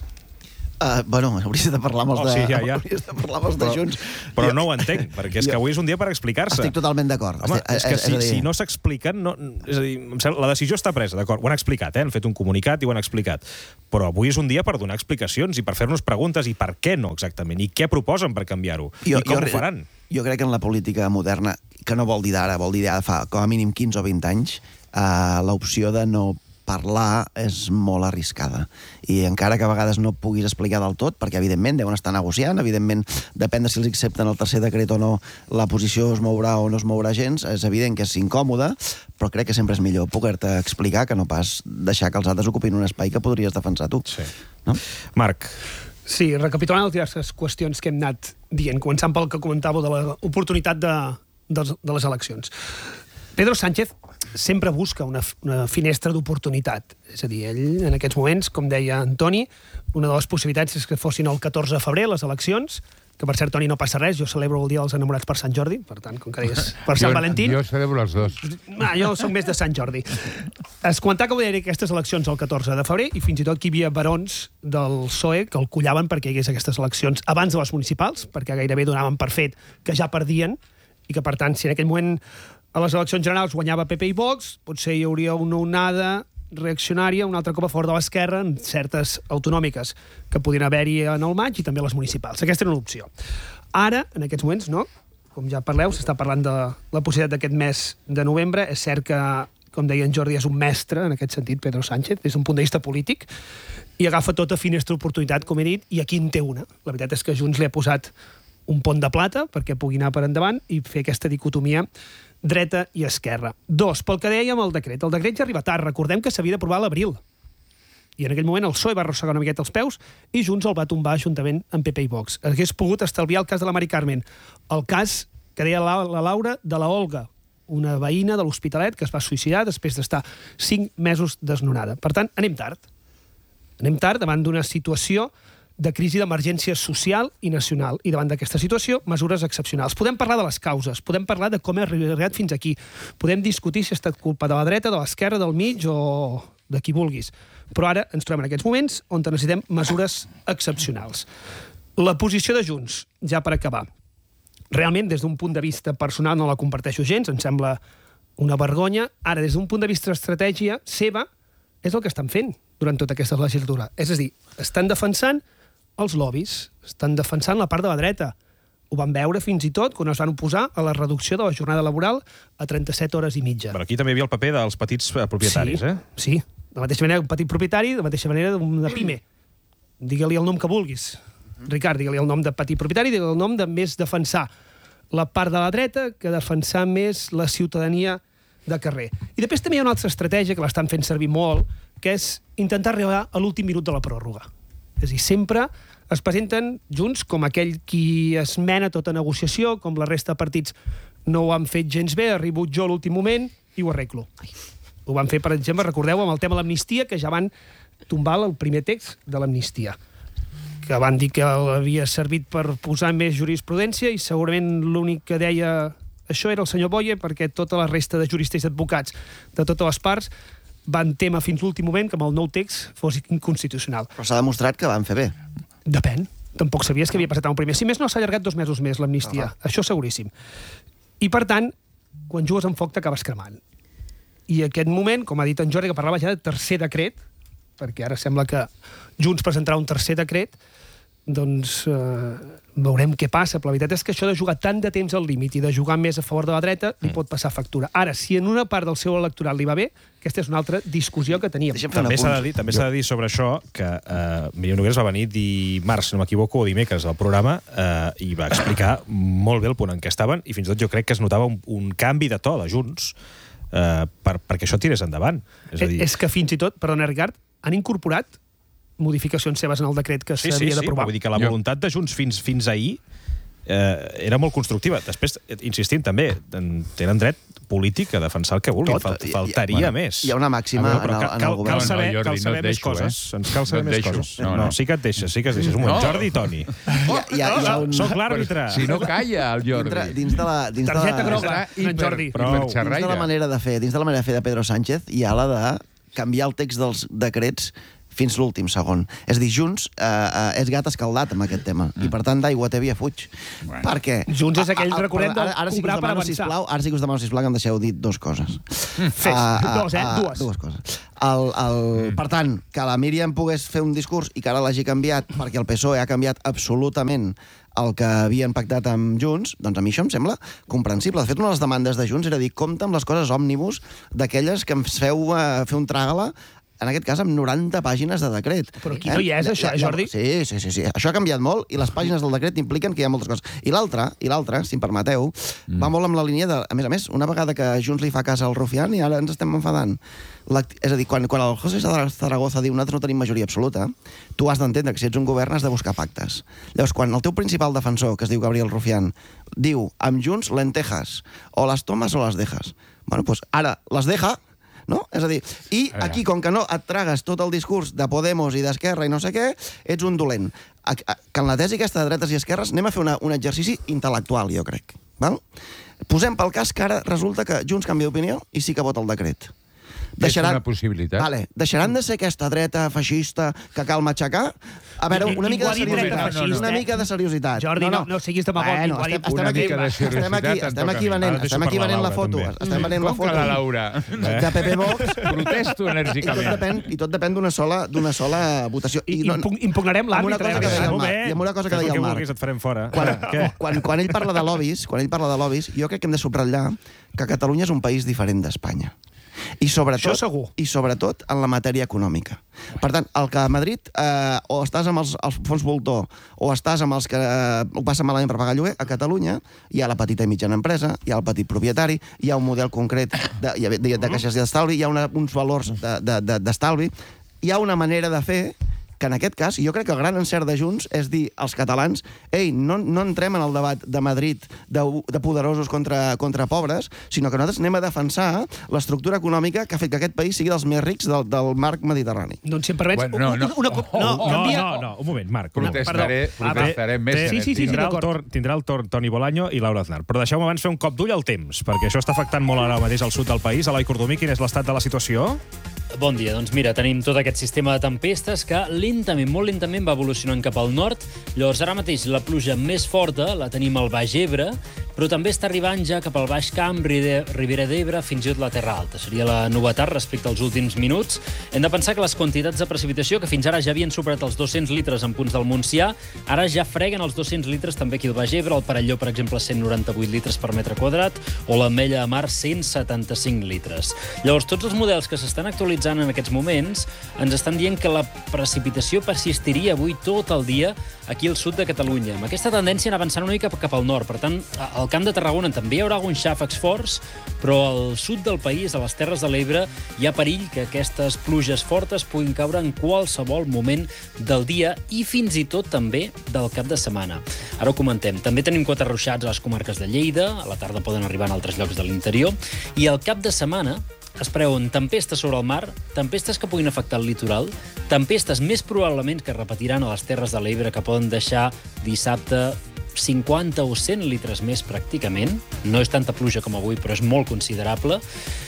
Uh, bueno, hauries de parlar amb els de, oh, sí, ja, ja. hauries de, parlar amb els de però, Junts. Però no ho entenc, perquè és que avui és un dia per explicar-se. Estic totalment d'acord. Home, Estic, és que és, si, és dir... si no s'expliquen... No, és a dir, la decisió està presa, d'acord, ho han explicat, eh? Han fet un comunicat i ho han explicat. Però avui és un dia per donar explicacions i per fer-nos preguntes i per què no, exactament, i què proposen per canviar-ho, i com jo, ho faran. Jo crec que en la política moderna, que no vol dir d'ara, vol dir d'ara fa com a mínim quinze o vint anys, uh, l'opció de no parlar és molt arriscada. I encara que a vegades no puguis explicar del tot, perquè evidentment deuen estar negociant, evidentment depèn de si els accepten el tercer decret o no, la posició es mourà o no es mourà gens, és evident que és incòmode, però crec que sempre és millor poder-te explicar que no pas deixar que els altres ocupin un espai que podries defensar tu. Sí. No? Marc. Sí, recapitulant les diverses qüestions que hem anat dient, començant pel que comentàveu de l'oportunitat de, de, de les eleccions. Pedro Sánchez sempre busca una, una finestra d'oportunitat. És a dir, ell, en aquests moments, com deia Antoni, una de les possibilitats és que fossin el catorze de febrer les eleccions, que per cert, Toni, no passa res, jo celebro el dia dels enamorats per Sant Jordi, per tant, com que deies, per Sant Valentín... Jo celebro els dos. Ah, jo soc més de Sant Jordi. Es comentava que volia dir aquestes eleccions el catorze de febrer i fins i tot que hi havia barons del P S O E que el collaven perquè hi hagués aquestes eleccions abans de les municipals, perquè gairebé donaven per fet que ja perdien i que, per tant, si en aquell moment a les eleccions generals guanyava P P i Vox, potser hi hauria una onada reaccionària, un altre cop a favor de l'esquerra en certes autonòmiques que podien haver-hi en el maig i també les municipals. Aquesta era una opció. Ara, en aquests moments, no? Com ja parleu, s'està parlant de la possibilitat d'aquest mes de novembre. És cert que, com deia en Jordi, és un mestre, en aquest sentit, Pedro Sánchez, des d'un punt de vista polític, i agafa tota finestra d'oportunitat, com he dit, i aquí en té una. La veritat és que Junts li ha posat un pont de plata perquè pugui anar per endavant i fer aquesta dicotomia dreta i esquerra. Dos, pel que dèiem el decret. El decret ja arriba tard. Recordem que s'havia d'aprovar a l'abril. I en aquell moment el P S O E va arrossegar una miqueta els peus i Junts el va tombar juntament amb P P i Vox. Hagués pogut estalviar el cas de la Mari Carmen. El cas que deia la, la Laura de la Olga, una veïna de l'Hospitalet que es va suïcidar després d'estar cinc mesos desnonada. Per tant, anem tard. Anem tard davant d'una situació de crisi d'emergència social i nacional. I davant d'aquesta situació, mesures excepcionals. Podem parlar de les causes, podem parlar de com hem arribat fins aquí, podem discutir si ha estat culpa de la dreta, de l'esquerra, del mig o de qui vulguis. Però ara ens trobem en aquests moments on necessitem mesures excepcionals. La posició de Junts, ja per acabar. Realment, des d'un punt de vista personal, no la comparteixo gens, em sembla una vergonya. Ara, des d'un punt de vista estratègia seva, és el que estan fent durant tota aquesta legislatura. És a dir, estan defensant els lobbies, estan defensant la part de la dreta. Ho van veure fins i tot quan es van oposar a la reducció de la jornada laboral a trenta-set hores i mitja. Però aquí també hi havia el paper dels petits propietaris, sí, eh? Sí, de la mateixa manera un petit propietari, de la mateixa manera una pime. Digue-li el nom que vulguis. Ricard, digue-li el nom de petit propietari, digue-li el nom de més defensar la part de la dreta que defensar més la ciutadania de carrer. I després també hi ha una altra estratègia que l'estan fent servir molt, que és intentar arribar a l'últim minut de la pròrroga. És a dir, sempre es presenten Junts com aquell qui es mena tota negociació, com la resta de partits no ho han fet gens bé, ha arribat jo a l'últim moment i ho arreglo. Ho van fer, per exemple, recordeu, amb el tema de l'amnistia, que ja van tombar el primer text de l'amnistia, que van dir que havia servit per posar més jurisprudència i segurament l'únic que deia això era el senyor Boye, perquè tota la resta de juristes i advocats de totes les parts van tema fins l'últim moment que amb el nou text fos inconstitucional. Però s'ha demostrat que van fer bé. Depèn. Tampoc sabies que havia passat un primer. Si més no, s'ha allargat dos mesos més l'amnistia. Uh-huh. Això seguríssim. I, per tant, quan jugues amb foc t'acabes cremant. I aquest moment, com ha dit en Jordi, que parlava ja de tercer decret, perquè ara sembla que Junts presentarà un tercer decret, doncs eh, veurem què passa, però la veritat és que això de jugar tant de temps al límit i de jugar més a favor de la dreta li pot passar factura. Ara, si en una part del seu electorat li va bé, aquesta és una altra discussió que teníem. També s'ha de dir, també s'ha de dir sobre això que eh, Míriam Nogueras va venir dimarts, si no m'equivoco, o dimecres al programa eh, i va explicar molt bé el punt en què estaven i fins i tot jo crec que es notava un, un canvi de to de Junts eh, per, perquè això tirés endavant. És, a dir... és que fins i tot, perdona, Ricard, han incorporat modificacions seves en el decret que sí, s'havia sí, sí, d'aprovar. Vull dir que la voluntat de Junts fins, fins ahir eh, era molt constructiva. Després, insistint, també, tenen dret polític a defensar el que vulguin. Tot, Faltaria hi, bueno, més. Hi ha una màxima veure, en, el, en el govern. Cal saber, no, Jordi, cal saber no et més deixo, coses. Eh? Ens cal saber no més deixo. coses. No, no, no. sí que et deixes, sí que et deixes. Un moment, No. Jordi i Toni. Hi ha, hi ha, hi ha un... Soc l'àrbitre. Si no calla, el Jordi. Dintre, dins de la... Dins Targeta de la, groga, hiper, Jordi. Dins de la manera de fer, dins de la manera de fer de Pedro Sánchez, hi ha la de canviar el text dels decrets fins l'últim segon. És a dir, Junts eh, eh, és gat escaldat amb aquest tema. Mm. I, per tant, d'aigua té via fuig. Bueno. Perquè... Junts és aquell recurrent del ara, ara sí que cobrar us per demano, avançar. sisplau, ara sí que us demano, sisplau, que em deixeu dir dues coses. Mm. Fes, uh, dos, eh? Uh, dues. Dues coses. El, el, mm. Per tant, que la Míriam pogués fer un discurs i que ara l'hagi canviat perquè el P S O E ha canviat absolutament el que havien pactat amb Junts, doncs a mi això em sembla comprensible. De fet, una de les demandes de Junts era dir compte amb les coses òmnibus d'aquelles que ens feu uh, fer un tràgala, en aquest cas amb noranta pàgines de decret. Però aquí eh? no hi és, això, eh, Jordi? Sí, sí, sí, sí. Això ha canviat molt i les pàgines del decret impliquen que hi ha moltes coses. I l'altra, i l'altra, si em permeteu, mm. va molt amb la línia de... A més a més, una vegada que Junts li fa cas al Rufián i ara ens estem enfadant. És a dir, quan, quan el José Zaragoza diu nosaltres no tenim majoria absoluta, tu has d'entendre que si ets un govern has de buscar pactes. Llavors, quan el teu principal defensor, que es diu Gabriel Rufián, diu amb Junts lentejas, o les tomes o les dejas. Bueno, doncs ara les deja, no? És a dir, i aquí, com que no et tragues tot el discurs de Podemos i d'Esquerra i no sé què, ets un dolent. Que en la tesi aquesta de dretes i esquerres anem a fer una, un exercici intel·lectual, jo crec. Val? Posem pel cas que ara resulta que Junts canvia d'opinió i sí que vota el decret. Deixaran... És una possibilitat. Vale. Deixaran de ser aquesta dreta feixista que cal matxacar? A veure, una mica de seriositat. No, no, no. Una mica de seriositat. Jordi, no, no, no siguis demagògic. Bueno, estem, estem, aquí, estem aquí, estem aquí venent, estem aquí venent la foto. Estem venent la foto. Com que la Laura? De P P Vox. Protesto enèrgicament. I tot depèn d'una sola, d'una sola votació. I impugnarem l'àrbitre. I amb una cosa que deia el Marc. Et farem fora. Quan, quan ell parla de lobbies, quan ell parla de lobbies, jo crec que hem de subratllar que Catalunya és un país diferent d'Espanya. I sobretot, i sobretot en la matèria econòmica. Per tant, el que a Madrid eh, o estàs amb els, els fons voltor o estàs amb els que eh, ho passen malament per pagar lloguer, a Catalunya hi ha la petita i mitjana empresa, hi ha el petit propietari, hi ha un model concret de, de, de, de caixes d'estalvi, hi ha una, uns valors d'estalvi, de, de, hi ha una manera de fer que en aquest cas, jo crec que el gran encert de Junts és dir als catalans, ei, no, no entrem en el debat de Madrid de, de poderosos contra, contra pobres, sinó que nosaltres anem a defensar l'estructura econòmica que ha fet que aquest país sigui dels més rics del, del marc mediterrani. Doncs si em permets... Bueno, no, no. Una, una, Oh, no, oh, canvia... No, no, un moment, Marc. Protestaré, no, protestaré més. Sí, sí, sí, tindrà, sí, el torn, tindrà el torn Toni Bolaño i Laura Aznar. Però deixeu-me abans fer un cop d'ull al temps, perquè això està afectant molt ara mateix al sud del país. Eloi Cordomí, quin és l'estat de la situació? Bon dia. Doncs mira, tenim tot aquest sistema de tempestes que lentament, molt lentament va evolucionant cap al nord. Llavors, ara mateix la pluja més forta la tenim al Baix Ebre, però també està arribant ja cap al Baix Camp, Ribera d'Ebre, fins i tot la Terra Alta. Seria la novetat respecte als últims minuts. Hem de pensar que les quantitats de precipitació, que fins ara ja havien superat els dos-cents litres en punts del Montsià, ara ja freguen els dos-cents litres també aquí al Baix Ebre, el Perelló, per exemple, cent noranta-vuit litres per metre quadrat, o l'Ametlla de Mar, cent setanta-cinc litres. Llavors, tots els models que s'estan actualitzant en aquests moments ens estan dient que la precipitació persistiria avui tot el dia aquí al sud de Catalunya. Amb aquesta tendència anar avançant una mica cap al nord. Per tant, al Camp de Tarragona també hi haurà alguns xàfecs forts, però al sud del país, a les Terres de l'Ebre, hi ha perill que aquestes pluges fortes puguin caure en qualsevol moment del dia i fins i tot també del cap de setmana. Ara ho comentem. També tenim quatre ruixats a les comarques de Lleida, a la tarda poden arribar en altres llocs de l'interior, i al cap de setmana es preveuen tempestes sobre el mar, tempestes que puguin afectar el litoral, tempestes més probablement que es repetiran a les Terres de l'Ebre, que poden deixar dissabte cinquanta o cent litres més pràcticament. No és tanta pluja com avui, però és molt considerable.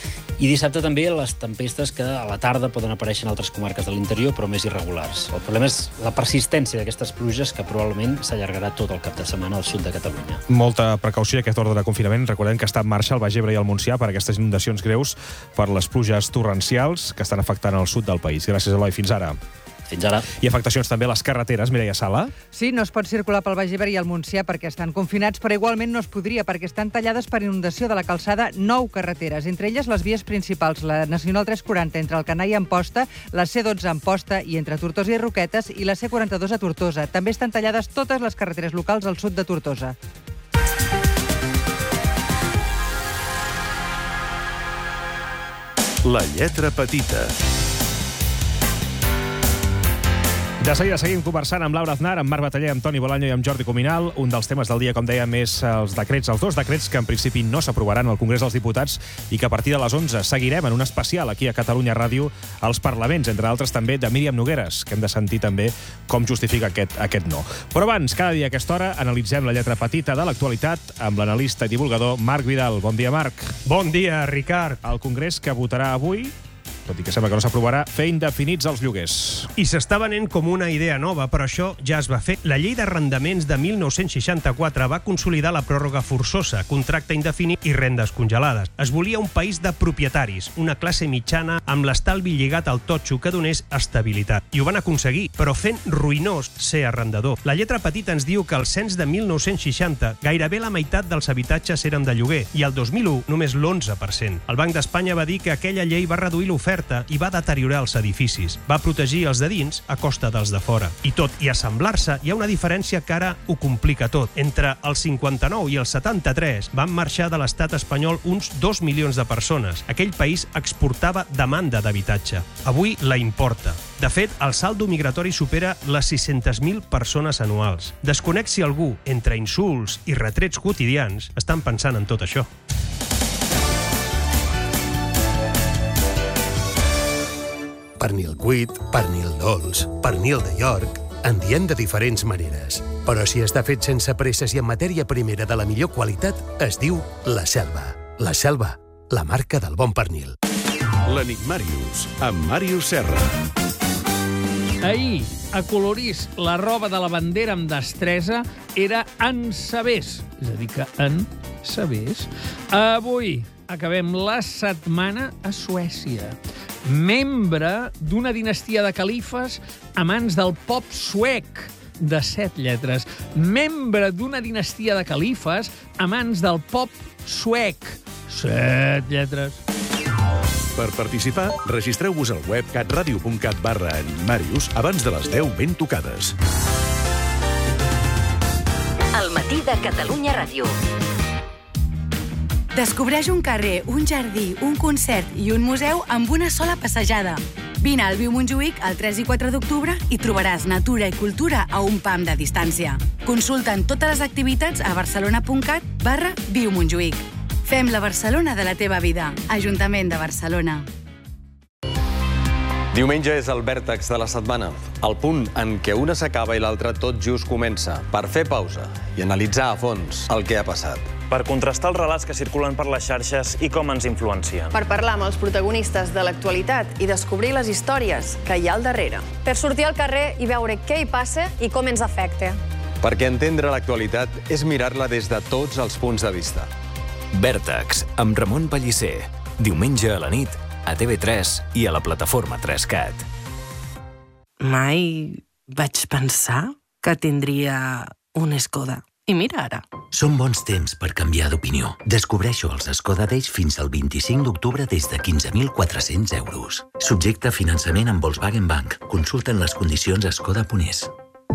I dissabte també les tempestes que a la tarda poden aparèixer en altres comarques de l'interior, però més irregulars. El problema és la persistència d'aquestes pluges, que probablement s'allargarà tot el cap de setmana al sud de Catalunya. Molta precaució i aquest ordre de confinament. Recordem que està en marxa el Baix Ebre i el Montsià per aquestes inundacions greus per les pluges torrencials que estan afectant el sud del país. Gràcies, Eloi. Fins ara. Fins ara. I afectacions també a les carreteres, Mireia Sala? Sí, no es pot circular pel Baix Ebre i el Montsià perquè estan confinats, però igualment no es podria perquè estan tallades per inundació de la calçada nou carreteres, entre elles les vies principals, la Nacional tres quaranta entre Alcanar i Amposta, la C dotze a Amposta i entre Tortosa i Roquetes i la C quaranta-dos a Tortosa. També estan tallades totes les carreteres locals al sud de Tortosa. La lletra petita. De seguida seguim conversant amb Laura Aznar, amb Marc Bataller, amb Toni Bolaño i amb Jordi Cuminal. Un dels temes del dia, com dèiem, és els decrets, els dos decrets que en principi no s'aprovaran al Congrés dels Diputats i que a partir de les onze seguirem en un especial aquí a Catalunya Ràdio als Parlaments, entre altres també de Míriam Nogueres, que hem de sentir també com justifica aquest, aquest no. Però abans, cada dia a aquesta hora, analitzem la lletra petita de l'actualitat amb l'analista i divulgador Marc Vidal. Bon dia, Marc. Bon dia, Ricard. El Congrés que votarà avui, tot i que sembla que no s'aprovarà, fer indefinits els lloguers. I s'està venent com una idea nova, però això ja es va fer. La llei d'arrendaments de mil nou-cents seixanta-quatre va consolidar la pròrroga forçosa, contracte indefinit i rendes congelades. Es volia un país de propietaris, una classe mitjana amb l'estalvi lligat al totxo que donés estabilitat. I ho van aconseguir, però fent ruïnós ser arrendador. La lletra petita ens diu que al cens de mil nou-cents seixanta gairebé la meitat dels habitatges eren de lloguer i al dos mil u només l'onze per cent. El Banc d'Espanya va dir que aquella llei va reduir l'oferta i va deteriorar els edificis. Va protegir els de dins a costa dels de fora. I tot i assemblar-se, hi ha una diferència que ara ho complica tot. Entre el cinquanta-nou i el setanta-tres van marxar de l'estat espanyol uns dos milions de persones. Aquell país exportava demanda d'habitatge. Avui la importa. De fet, el saldo migratori supera les sis-centes mil persones anuals. Desconec si algú, entre insults i retrets quotidians, estan pensant en tot això. Pernil cuit, pernil dolç, pernil de York... En diem de diferents maneres. Però si està fet sense presses i en matèria primera de la millor qualitat, es diu La Selva. La Selva, la marca del bon pernil. L'Enigmàrius, amb Màrius Serra. Ahir, a Colorís, la roba de la bandera amb destresa era en sabers. És a dir, que en sabers. Avui acabem la setmana a Suècia. Membre d'una dinastia de califes a mans del pop suec, de set lletres. Membre d'una dinastia de califes a mans del pop suec, set lletres. Per participar, registreu-vos al web catradio.cat barra Enigmàrius abans de les deu ben tocades. El matí de Catalunya Ràdio. Descobreix un carrer, un jardí, un concert i un museu amb una sola passejada. Vine al Viu Montjuïc el tres i quatre d'octubre i trobaràs natura i cultura a un pam de distància. Consulta'n totes les activitats a barcelona.cat barra Viu Montjuïc. Fem la Barcelona de la teva vida. Ajuntament de Barcelona. Diumenge és el vèrtex de la setmana, el punt en què una s'acaba i l'altra tot just comença, per fer pausa i analitzar a fons el que ha passat. Per contrastar els relats que circulen per les xarxes i com ens influencien. Per parlar amb els protagonistes de l'actualitat i descobrir les històries que hi ha al darrere. Per sortir al carrer i veure què hi passa i com ens afecta. Perquè entendre l'actualitat és mirar-la des de tots els punts de vista. Vèrtex, amb Ramon Pellicer. Diumenge a la nit, a T V tres i a la plataforma tres cat. Mai vaig pensar que tindria un Skoda. I mira ara. Són bons temps per canviar d'opinió. Descobreixo els Skoda Days fins al vint-i-cinc d'octubre des de quinze mil quatre-cents euros. Subjecte a finançament amb Volkswagen Bank. Consulten les condicions a skoda punt es.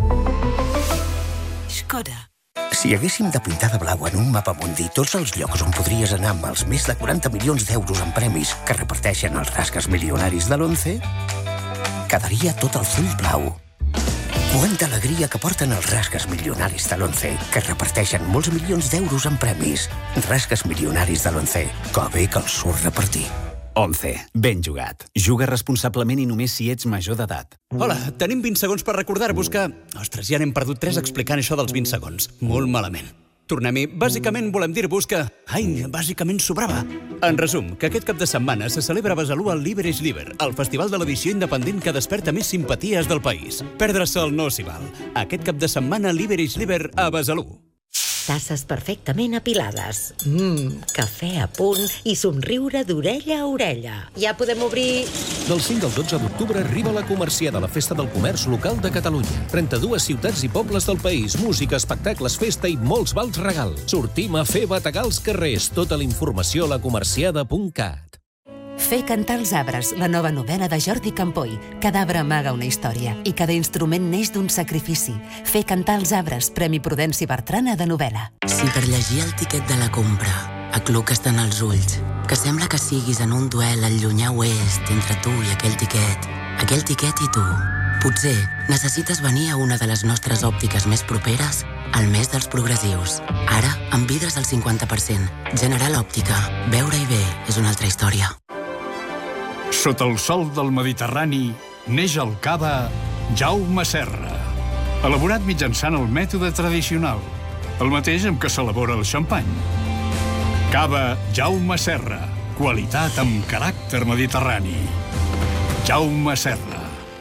Skoda. Si haguéssim de pintar de blau en un mapa mundi tots els llocs on podries anar amb els més de quaranta milions d'euros en premis que reparteixen els rasques milionaris de l'Once, quedaria tot el full blau. Quanta alegria que porten els rasques milionaris de l'Once, que reparteixen molts milions d'euros en premis. Rasques milionaris de l'Once, que bé que els surt repartir. Once. Ben jugat. Juga responsablement i només si ets major d'edat. Hola, tenim vint segons per recordar-vos que... Ostres, ja n'hem perdut tres explicant això dels vint segons. Molt malament. Tornem-hi. Bàsicament volem dir-vos que... Ai, bàsicament sobrava. En resum, que aquest cap de setmana se celebra a Besalú el Liber és Liber, el festival de l'edició independent que desperta més simpaties del país. Perdre-se'l no s'hi val. Aquest cap de setmana Liber és Liber a Besalú. tasses perfectament apilades. Mmm, cafè a punt i somriure d'orella a orella. Ja podem obrir... Del cinc al dotze d'octubre arriba la Comerciada, la festa del comerç local de Catalunya. trenta-dues ciutats i pobles del país, música, espectacles, festa i molts vals regal. Sortim a fer bategar els carrers. Tota la informació a la comerciada punt cat. Fer cantar els arbres, la nova novel·la de Jordi Campoy. Cada arbre amaga una història i cada instrument neix d'un sacrifici. Fer cantar els arbres, Premi Prudenci Bertrana de novel·la. Si per llegir el tiquet de la compra acluques tant els ulls, que sembla que siguis en un duel al llunyà oest entre tu i aquell tiquet, aquell tiquet i tu, potser necessites venir a una de les nostres òptiques més properes al mes dels progressius. Ara, amb vidres al cinquanta per cent. General Òptica. Veure-hi bé és una altra història. Sota el sol del Mediterrani neix el cava Jaume Serra, elaborat mitjançant el mètode tradicional, el mateix amb què s'elabora el xampany. Cava Jaume Serra, qualitat amb caràcter mediterrani. Jaume Serra.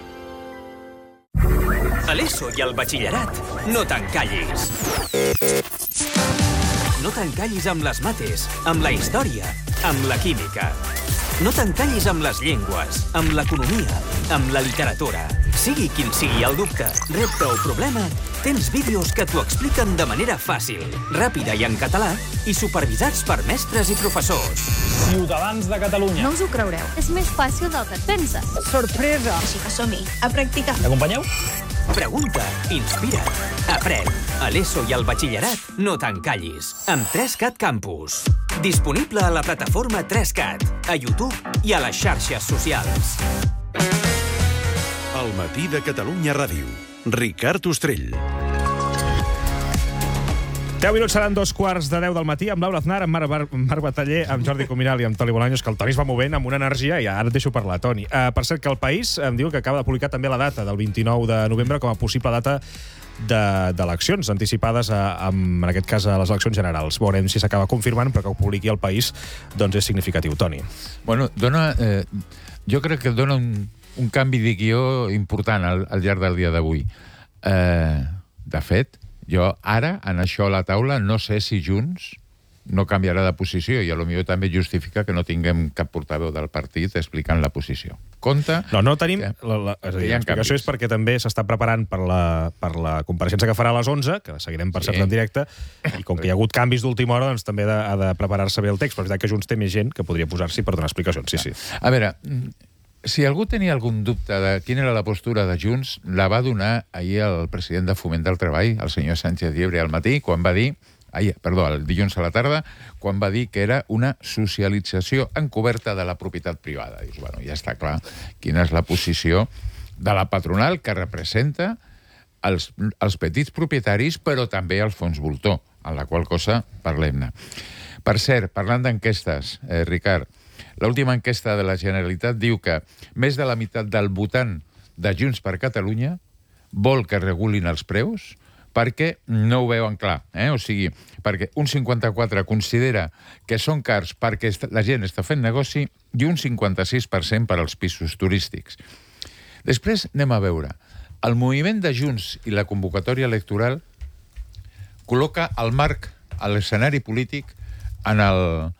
A l'ESO i al batxillerat, no t'encallis. No t'encallis amb les mates, amb la història, amb la química. No t'encallis amb les llengües, amb l'economia, amb la literatura. Sigui quin sigui el dubte, repte o problema, tens vídeos que t'ho expliquen de manera fàcil, ràpida i en català i supervisats per mestres i professors. Ciutadans de Catalunya. No us ho creureu. És més fàcil del que et penses. Sorpresa! Així que som-hi, a practicar. M'acompanyeu? Pregunta, inspira, aprèn. A l'ESO i al batxillerat, no t'encallis. Amb tres cat Campus. Disponible a la plataforma tres cat, a YouTube i a les xarxes socials. El matí de Catalunya Ràdio. Ricard Ostrell. deu minuts seran dos quarts de deu del matí amb Laura Aznar, amb Marc, Bar Marc Bataller, amb Jordi Cuminal i amb Toni Bolaños, que el Toni es va movent amb una energia i ara et deixo parlar, Toni. Uh, per cert, que el País em diu que acaba de publicar també la data del vint-i-nou de novembre com a possible data d'eleccions de, anticipades a, a, en aquest cas a les eleccions generals. Veurem si s'acaba confirmant, però que ho publiqui el País doncs és significatiu. Toni. Bueno, dona, eh, jo crec que dona un, un canvi de guió important al, al llarg del dia d'avui. Eh, de fet, jo ara, en això a la taula, no sé si Junts no canviarà de posició i a lo millor també justifica que no tinguem cap portaveu del partit explicant la posició. Compte... No, no tenim... Que, la, la, és a dir, l'explicació és perquè també s'està preparant per la, per la compareixença que farà a les onze, que seguirem per cert sí. en directe, i com que hi ha hagut canvis d'última hora, doncs també ha de, ha de preparar-se bé el text, però és veritat que Junts té més gent que podria posar-s'hi per donar explicacions. Sí, sí. A veure, si algú tenia algun dubte de quina era la postura de Junts, la va donar ahir el president de Foment del Treball, el senyor Sánchez Llibre, al matí, quan va dir... Ai, perdó, el dilluns a la tarda, quan va dir que era una socialització encoberta de la propietat privada. Dius, bueno, ja està clar quina és la posició de la patronal que representa els, els petits propietaris, però també els fons voltor, en la qual cosa parlem-ne. Per cert, parlant d'enquestes, eh, Ricard, l'última enquesta de la Generalitat diu que més de la meitat del votant de Junts per Catalunya vol que regulin els preus, perquè no ho veuen clar. Eh? O sigui, perquè un cinquanta-quatre considera que són cars perquè la gent està fent negoci i un cinquanta-sis per cent per als pisos turístics. Després anem a veure. El moviment de Junts i la convocatòria electoral col·loca el marc a l'escenari polític en el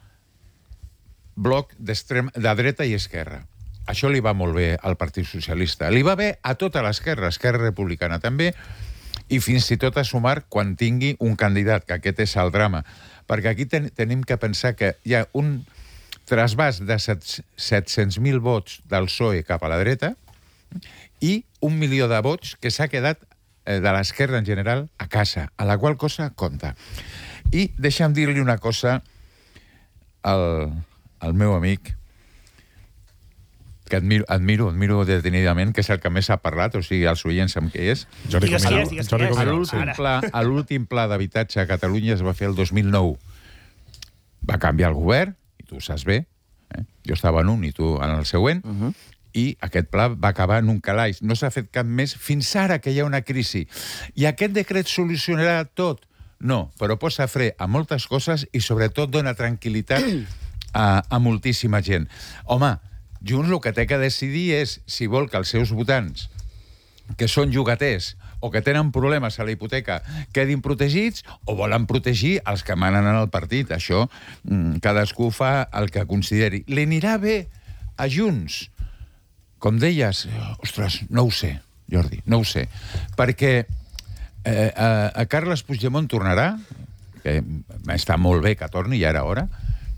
bloc de dreta i esquerra. Això li va molt bé al Partit Socialista. Li va bé a tota l'esquerra, Esquerra Republicana també, i fins i tot a sumar quan tingui un candidat, que aquest és el drama. Perquè aquí ten tenim que pensar que hi ha un trasbàs de set-cents mil vots del P S O E cap a la dreta i un milió de vots que s'ha quedat eh, de l'esquerra en general a casa, a la qual cosa compta. I deixa'm dir-li una cosa al, al meu amic, que admiro, admiro, admiro detenidament, que és el que més ha parlat, o sigui, els oients amb què és. Jordi Cuminal. A l'últim pla, a l'últim pla d'habitatge a Catalunya es va fer el dos mil nou. Va canviar el govern, i tu ho saps bé, eh? Jo estava en un i tu en el següent, uh -huh. i aquest pla va acabar en un calaix. No s'ha fet cap més fins ara que hi ha una crisi. I aquest decret solucionarà tot? No, però posa fre a moltes coses i sobretot dona tranquil·litat a, a moltíssima gent. Home, Junts el que té que decidir és si vol que els seus votants, que són llogaters o que tenen problemes a la hipoteca quedin protegits, o volen protegir els que manen en el partit. Això cadascú fa el que consideri. Li anirà bé a Junts? Com deies, ostres, no ho sé, Jordi, no ho sé. Perquè eh, a, a Carles Puigdemont tornarà, que està molt bé que torni, ja era hora,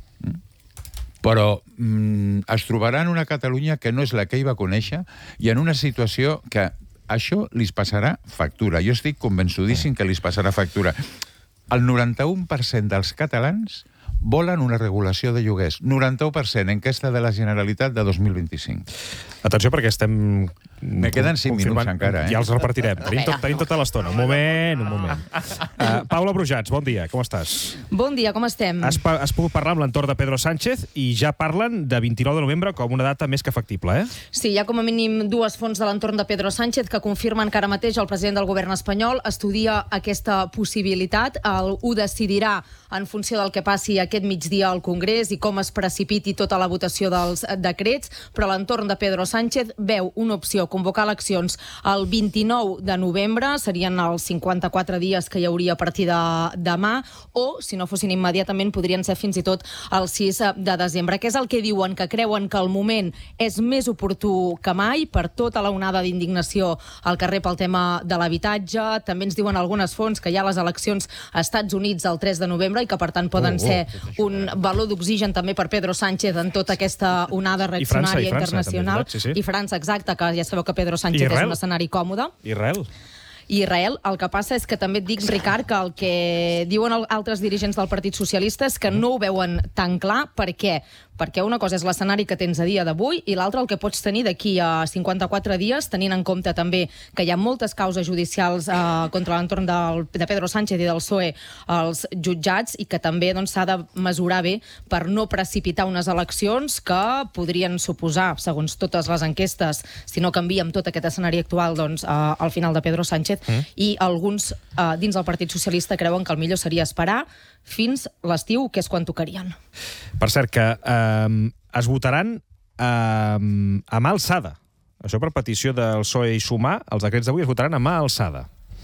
però mm, es trobarà en una Catalunya que no és la que ell va conèixer i en una situació que això li passarà factura. Jo estic convençudíssim que li passarà factura. El noranta-u per cent dels catalans volen una regulació de lloguers. noranta-u per cent, enquesta de la Generalitat de dos mil vint-i-cinc. Atenció, perquè estem... Me queden cinc minuts encara, eh? Ja els repartirem. Tenim, tot, tenim tota l'estona. Un moment, un moment. Uh, Paula Brujats, bon dia, com estàs? Bon dia, com estem? Has, has pogut parlar amb l'entorn de Pedro Sánchez i ja parlen de vint-i-nou de novembre com una data més que factible, eh? Sí, hi ha com a mínim dues fonts de l'entorn de Pedro Sánchez que confirmen que ara mateix el president del govern espanyol estudia aquesta possibilitat. El, ho decidirà en funció del que passi aquest migdia al Congrés i com es precipiti tota la votació dels decrets, però l'entorn de Pedro Sánchez veu una opció, convocar eleccions el vint-i-nou de novembre, serien els cinquanta-quatre dies que hi hauria a partir de demà, o, si no fossin immediatament, podrien ser fins i tot el sis de desembre, que és el que diuen, que creuen que el moment és més oportú que mai per tota la onada d'indignació al carrer pel tema de l'habitatge. També ens diuen algunes fonts que hi ha les eleccions als Estats Units el tres de novembre i que, per tant, poden oh, oh, ser un baló d'oxigen també per Pedro Sánchez en tota aquesta onada reaccionària internacional. Sí, sí. I França, exacte, que ja sabeu que Pedro Sánchez és un escenari còmode. Israel. I Israel, el que passa és que també et dic, Ricard, que el que diuen altres dirigents del Partit Socialista és que no ho veuen tan clar. Per què? Perquè una cosa és l'escenari que tens a dia d'avui i l'altra el que pots tenir d'aquí a cinquanta-quatre dies, tenint en compte també que hi ha moltes causes judicials eh, contra l'entorn del, de Pedro Sánchez i del P S O E als jutjats i que també doncs, s'ha de mesurar bé per no precipitar unes eleccions que podrien suposar, segons totes les enquestes, si no canvia amb tot aquest escenari actual, doncs, eh, al final de Pedro Sánchez, mm. i alguns eh, dins del Partit Socialista creuen que el millor seria esperar fins l'estiu, que és quan tocarien. Per cert, que eh, es votaran eh, a mà alçada. Això per petició del P S O E i Sumar, els decrets d'avui es votaran a mà alçada.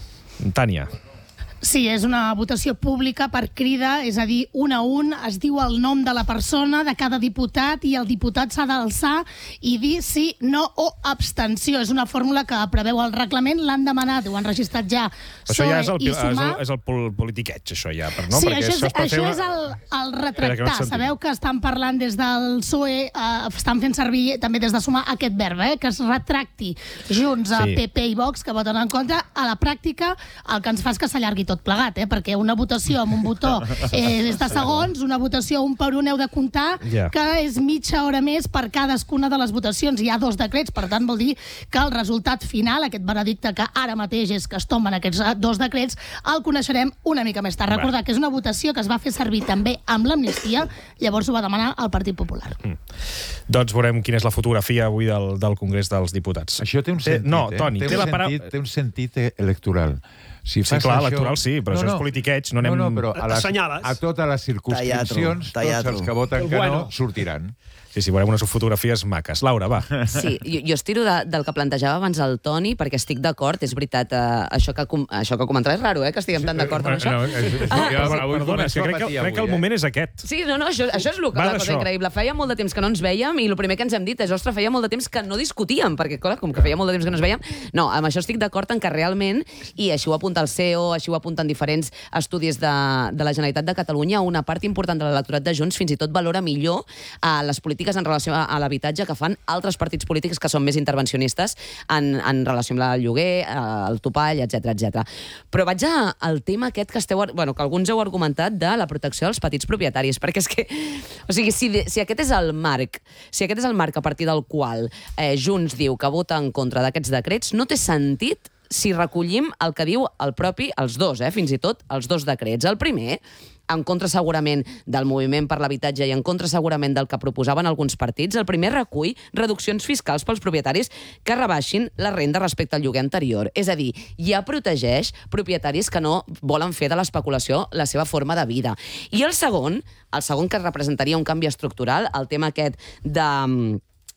Tània. Sí, és una votació pública per crida, és a dir, un a un es diu el nom de la persona, de cada diputat, i el diputat s'ha d'alçar i dir sí, no o abstenció. És una fórmula que preveu el reglament, l'han demanat, ho han registrat ja P S O E això ja és el, i Sumar. És el, és el pol politiqueig, això ja. Per, no? Sí, Perquè això és, això això una... és el, el retractar. No Sabeu que estan parlant des del P S O E, eh, estan fent servir també des de Sumar aquest verb, eh, que es retracti Junts, a sí. P P i Vox, que voten en contra. A la pràctica, el que ens fa és que s'allargui tot plegat, eh? Perquè una votació amb un botó eh, és de segons, una votació un per un heu de comptar, yeah. que és mitja hora més per cadascuna de les votacions. Hi ha dos decrets, per tant vol dir que el resultat final, aquest veredicte que ara mateix és que es tomen aquests dos decrets, el coneixerem una mica més tard. Recordar que és una votació que es va fer servir també amb l'amnistia, llavors ho va demanar el Partit Popular. Mm. Doncs veurem quina és la fotografia avui del, del Congrés dels Diputats. Això té un sentit, té, no, Toni, eh? té, té, un la para... sentit, té un sentit electoral. Si sí, clar, això... electoral sí, però no, això no. és politiqueig. No, anem... no, no, però a, les, a totes les circumscripcions, tots els que voten que no, sortiran. Sí, sí, veurem unes fotografies maques. Laura, va. Sí, jo, jo estiro de, del que plantejava abans el Toni, perquè estic d'acord, és veritat, eh, això, que, això que comentava és raro, eh, que estiguem tan d'acord amb això. No, és, és, ah, jo, sí, perdona, és que crec, que, crec que el moment és aquest. Sí, no, no, això, això és el que, la cosa increïble. Feia molt de temps que no ens veiem i el primer que ens hem dit és, ostres, feia molt de temps que no discutíem, perquè, clar, com que feia molt de temps que no ens veiem... No, amb això estic d'acord en que realment, i així ho apunta el C E O, així ho apunten diferents estudis de, de la Generalitat de Catalunya, una part important de l'electorat de Junts fins i tot valora millor eh, les polítiques en relació a l'habitatge que fan altres partits polítics que són més intervencionistes en, en relació amb el lloguer, el topall, etcètera, etcètera. Però vaig a, al tema aquest que esteu, bueno, que alguns heu argumentat de la protecció dels petits propietaris, perquè és que, o sigui, si, si aquest és el marc, si aquest és el marc a partir del qual eh, Junts diu que vota en contra d'aquests decrets, no té sentit si recollim el que diu el propi, els dos, eh, fins i tot els dos decrets. El primer, en contra segurament del moviment per l'habitatge i en contra segurament del que proposaven alguns partits, el primer recull reduccions fiscals pels propietaris que rebaixin la renda respecte al lloguer anterior. És a dir, ja protegeix propietaris que no volen fer de l'especulació la seva forma de vida. I el segon, el segon que representaria un canvi estructural, el tema aquest de...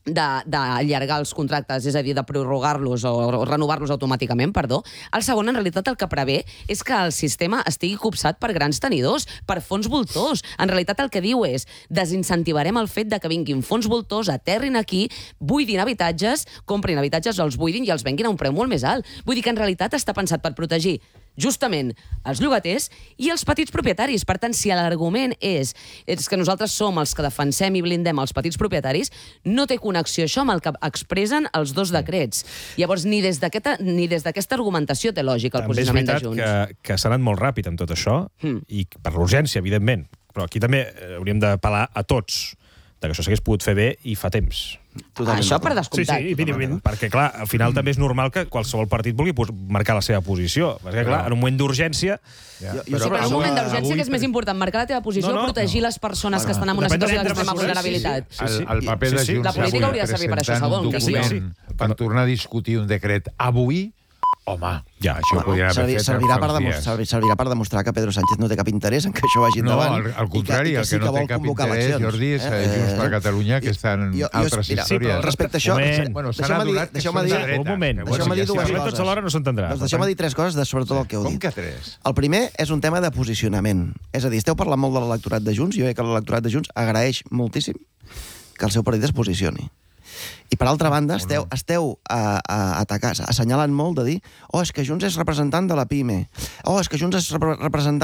d'allargar els contractes, és a dir, de prorrogar-los o renovar-los automàticament, perdó. El segon, en realitat, el que prevé és que el sistema estigui copsat per grans tenidors, per fons voltors. En realitat, el que diu és desincentivarem el fet de que vinguin fons voltors, aterrin aquí, buidin habitatges, comprin habitatges, els buidin i els venguin a un preu molt més alt. Vull dir que en realitat està pensat per protegir justament els llogaters i els petits propietaris. Per tant, si l'argument és, és que nosaltres som els que defensem i blindem els petits propietaris, no té connexió això amb el que expressen els dos decrets. Llavors, ni des d'aquesta ni des d'aquesta argumentació té lògica el posicionament de Junts. També és veritat que, que s'ha anat molt ràpid amb tot això, mm. i per l'urgència, evidentment. Però aquí també hauríem d'apel·lar a tots que això s'hagués pogut fer bé i fa temps. Totalment. Això per descomptat. Sí, sí, evidentment. Perquè, clar, al final també és normal que qualsevol partit vulgui marcar la seva posició. Perquè, clar, en un moment d'urgència... Ja. Jo, jo sí, però en un moment d'urgència que és més important marcar la teva posició o protegir les persones que estan en una situació d'extrema vulnerabilitat. El paper de Junts la política hauria de servir per això, segon. Per tornar a discutir un decret avui, home, ja, això bueno, podria haver servi, fet servirà, per demostrar, servirà per demostrar que Pedro Sánchez no té cap interès en que això vagi endavant. No, al, al contrari, que, que el que sí no té cap interès, Jordi, és eh, Junts per Catalunya, que estan en jo, altres mira, històries. Sí, respecte a això, bueno, deixeu-me dir, deixeu-me dir, un moment, deixeu-me dir dues coses. Tots alhora no s'entendrà. Doncs deixeu-me dir tres coses de sobretot el que heu dit. Com que tres? El primer és un tema de posicionament. És a dir, esteu parlant molt de l'electorat de Junts, jo crec que l'electorat de Junts agraeix moltíssim que el seu partit es posicioni. I per altra banda, esteu, esteu a, a atacar, assenyalant molt de dir oh, és que Junts és representant de la PIME, oh, és que Junts és representant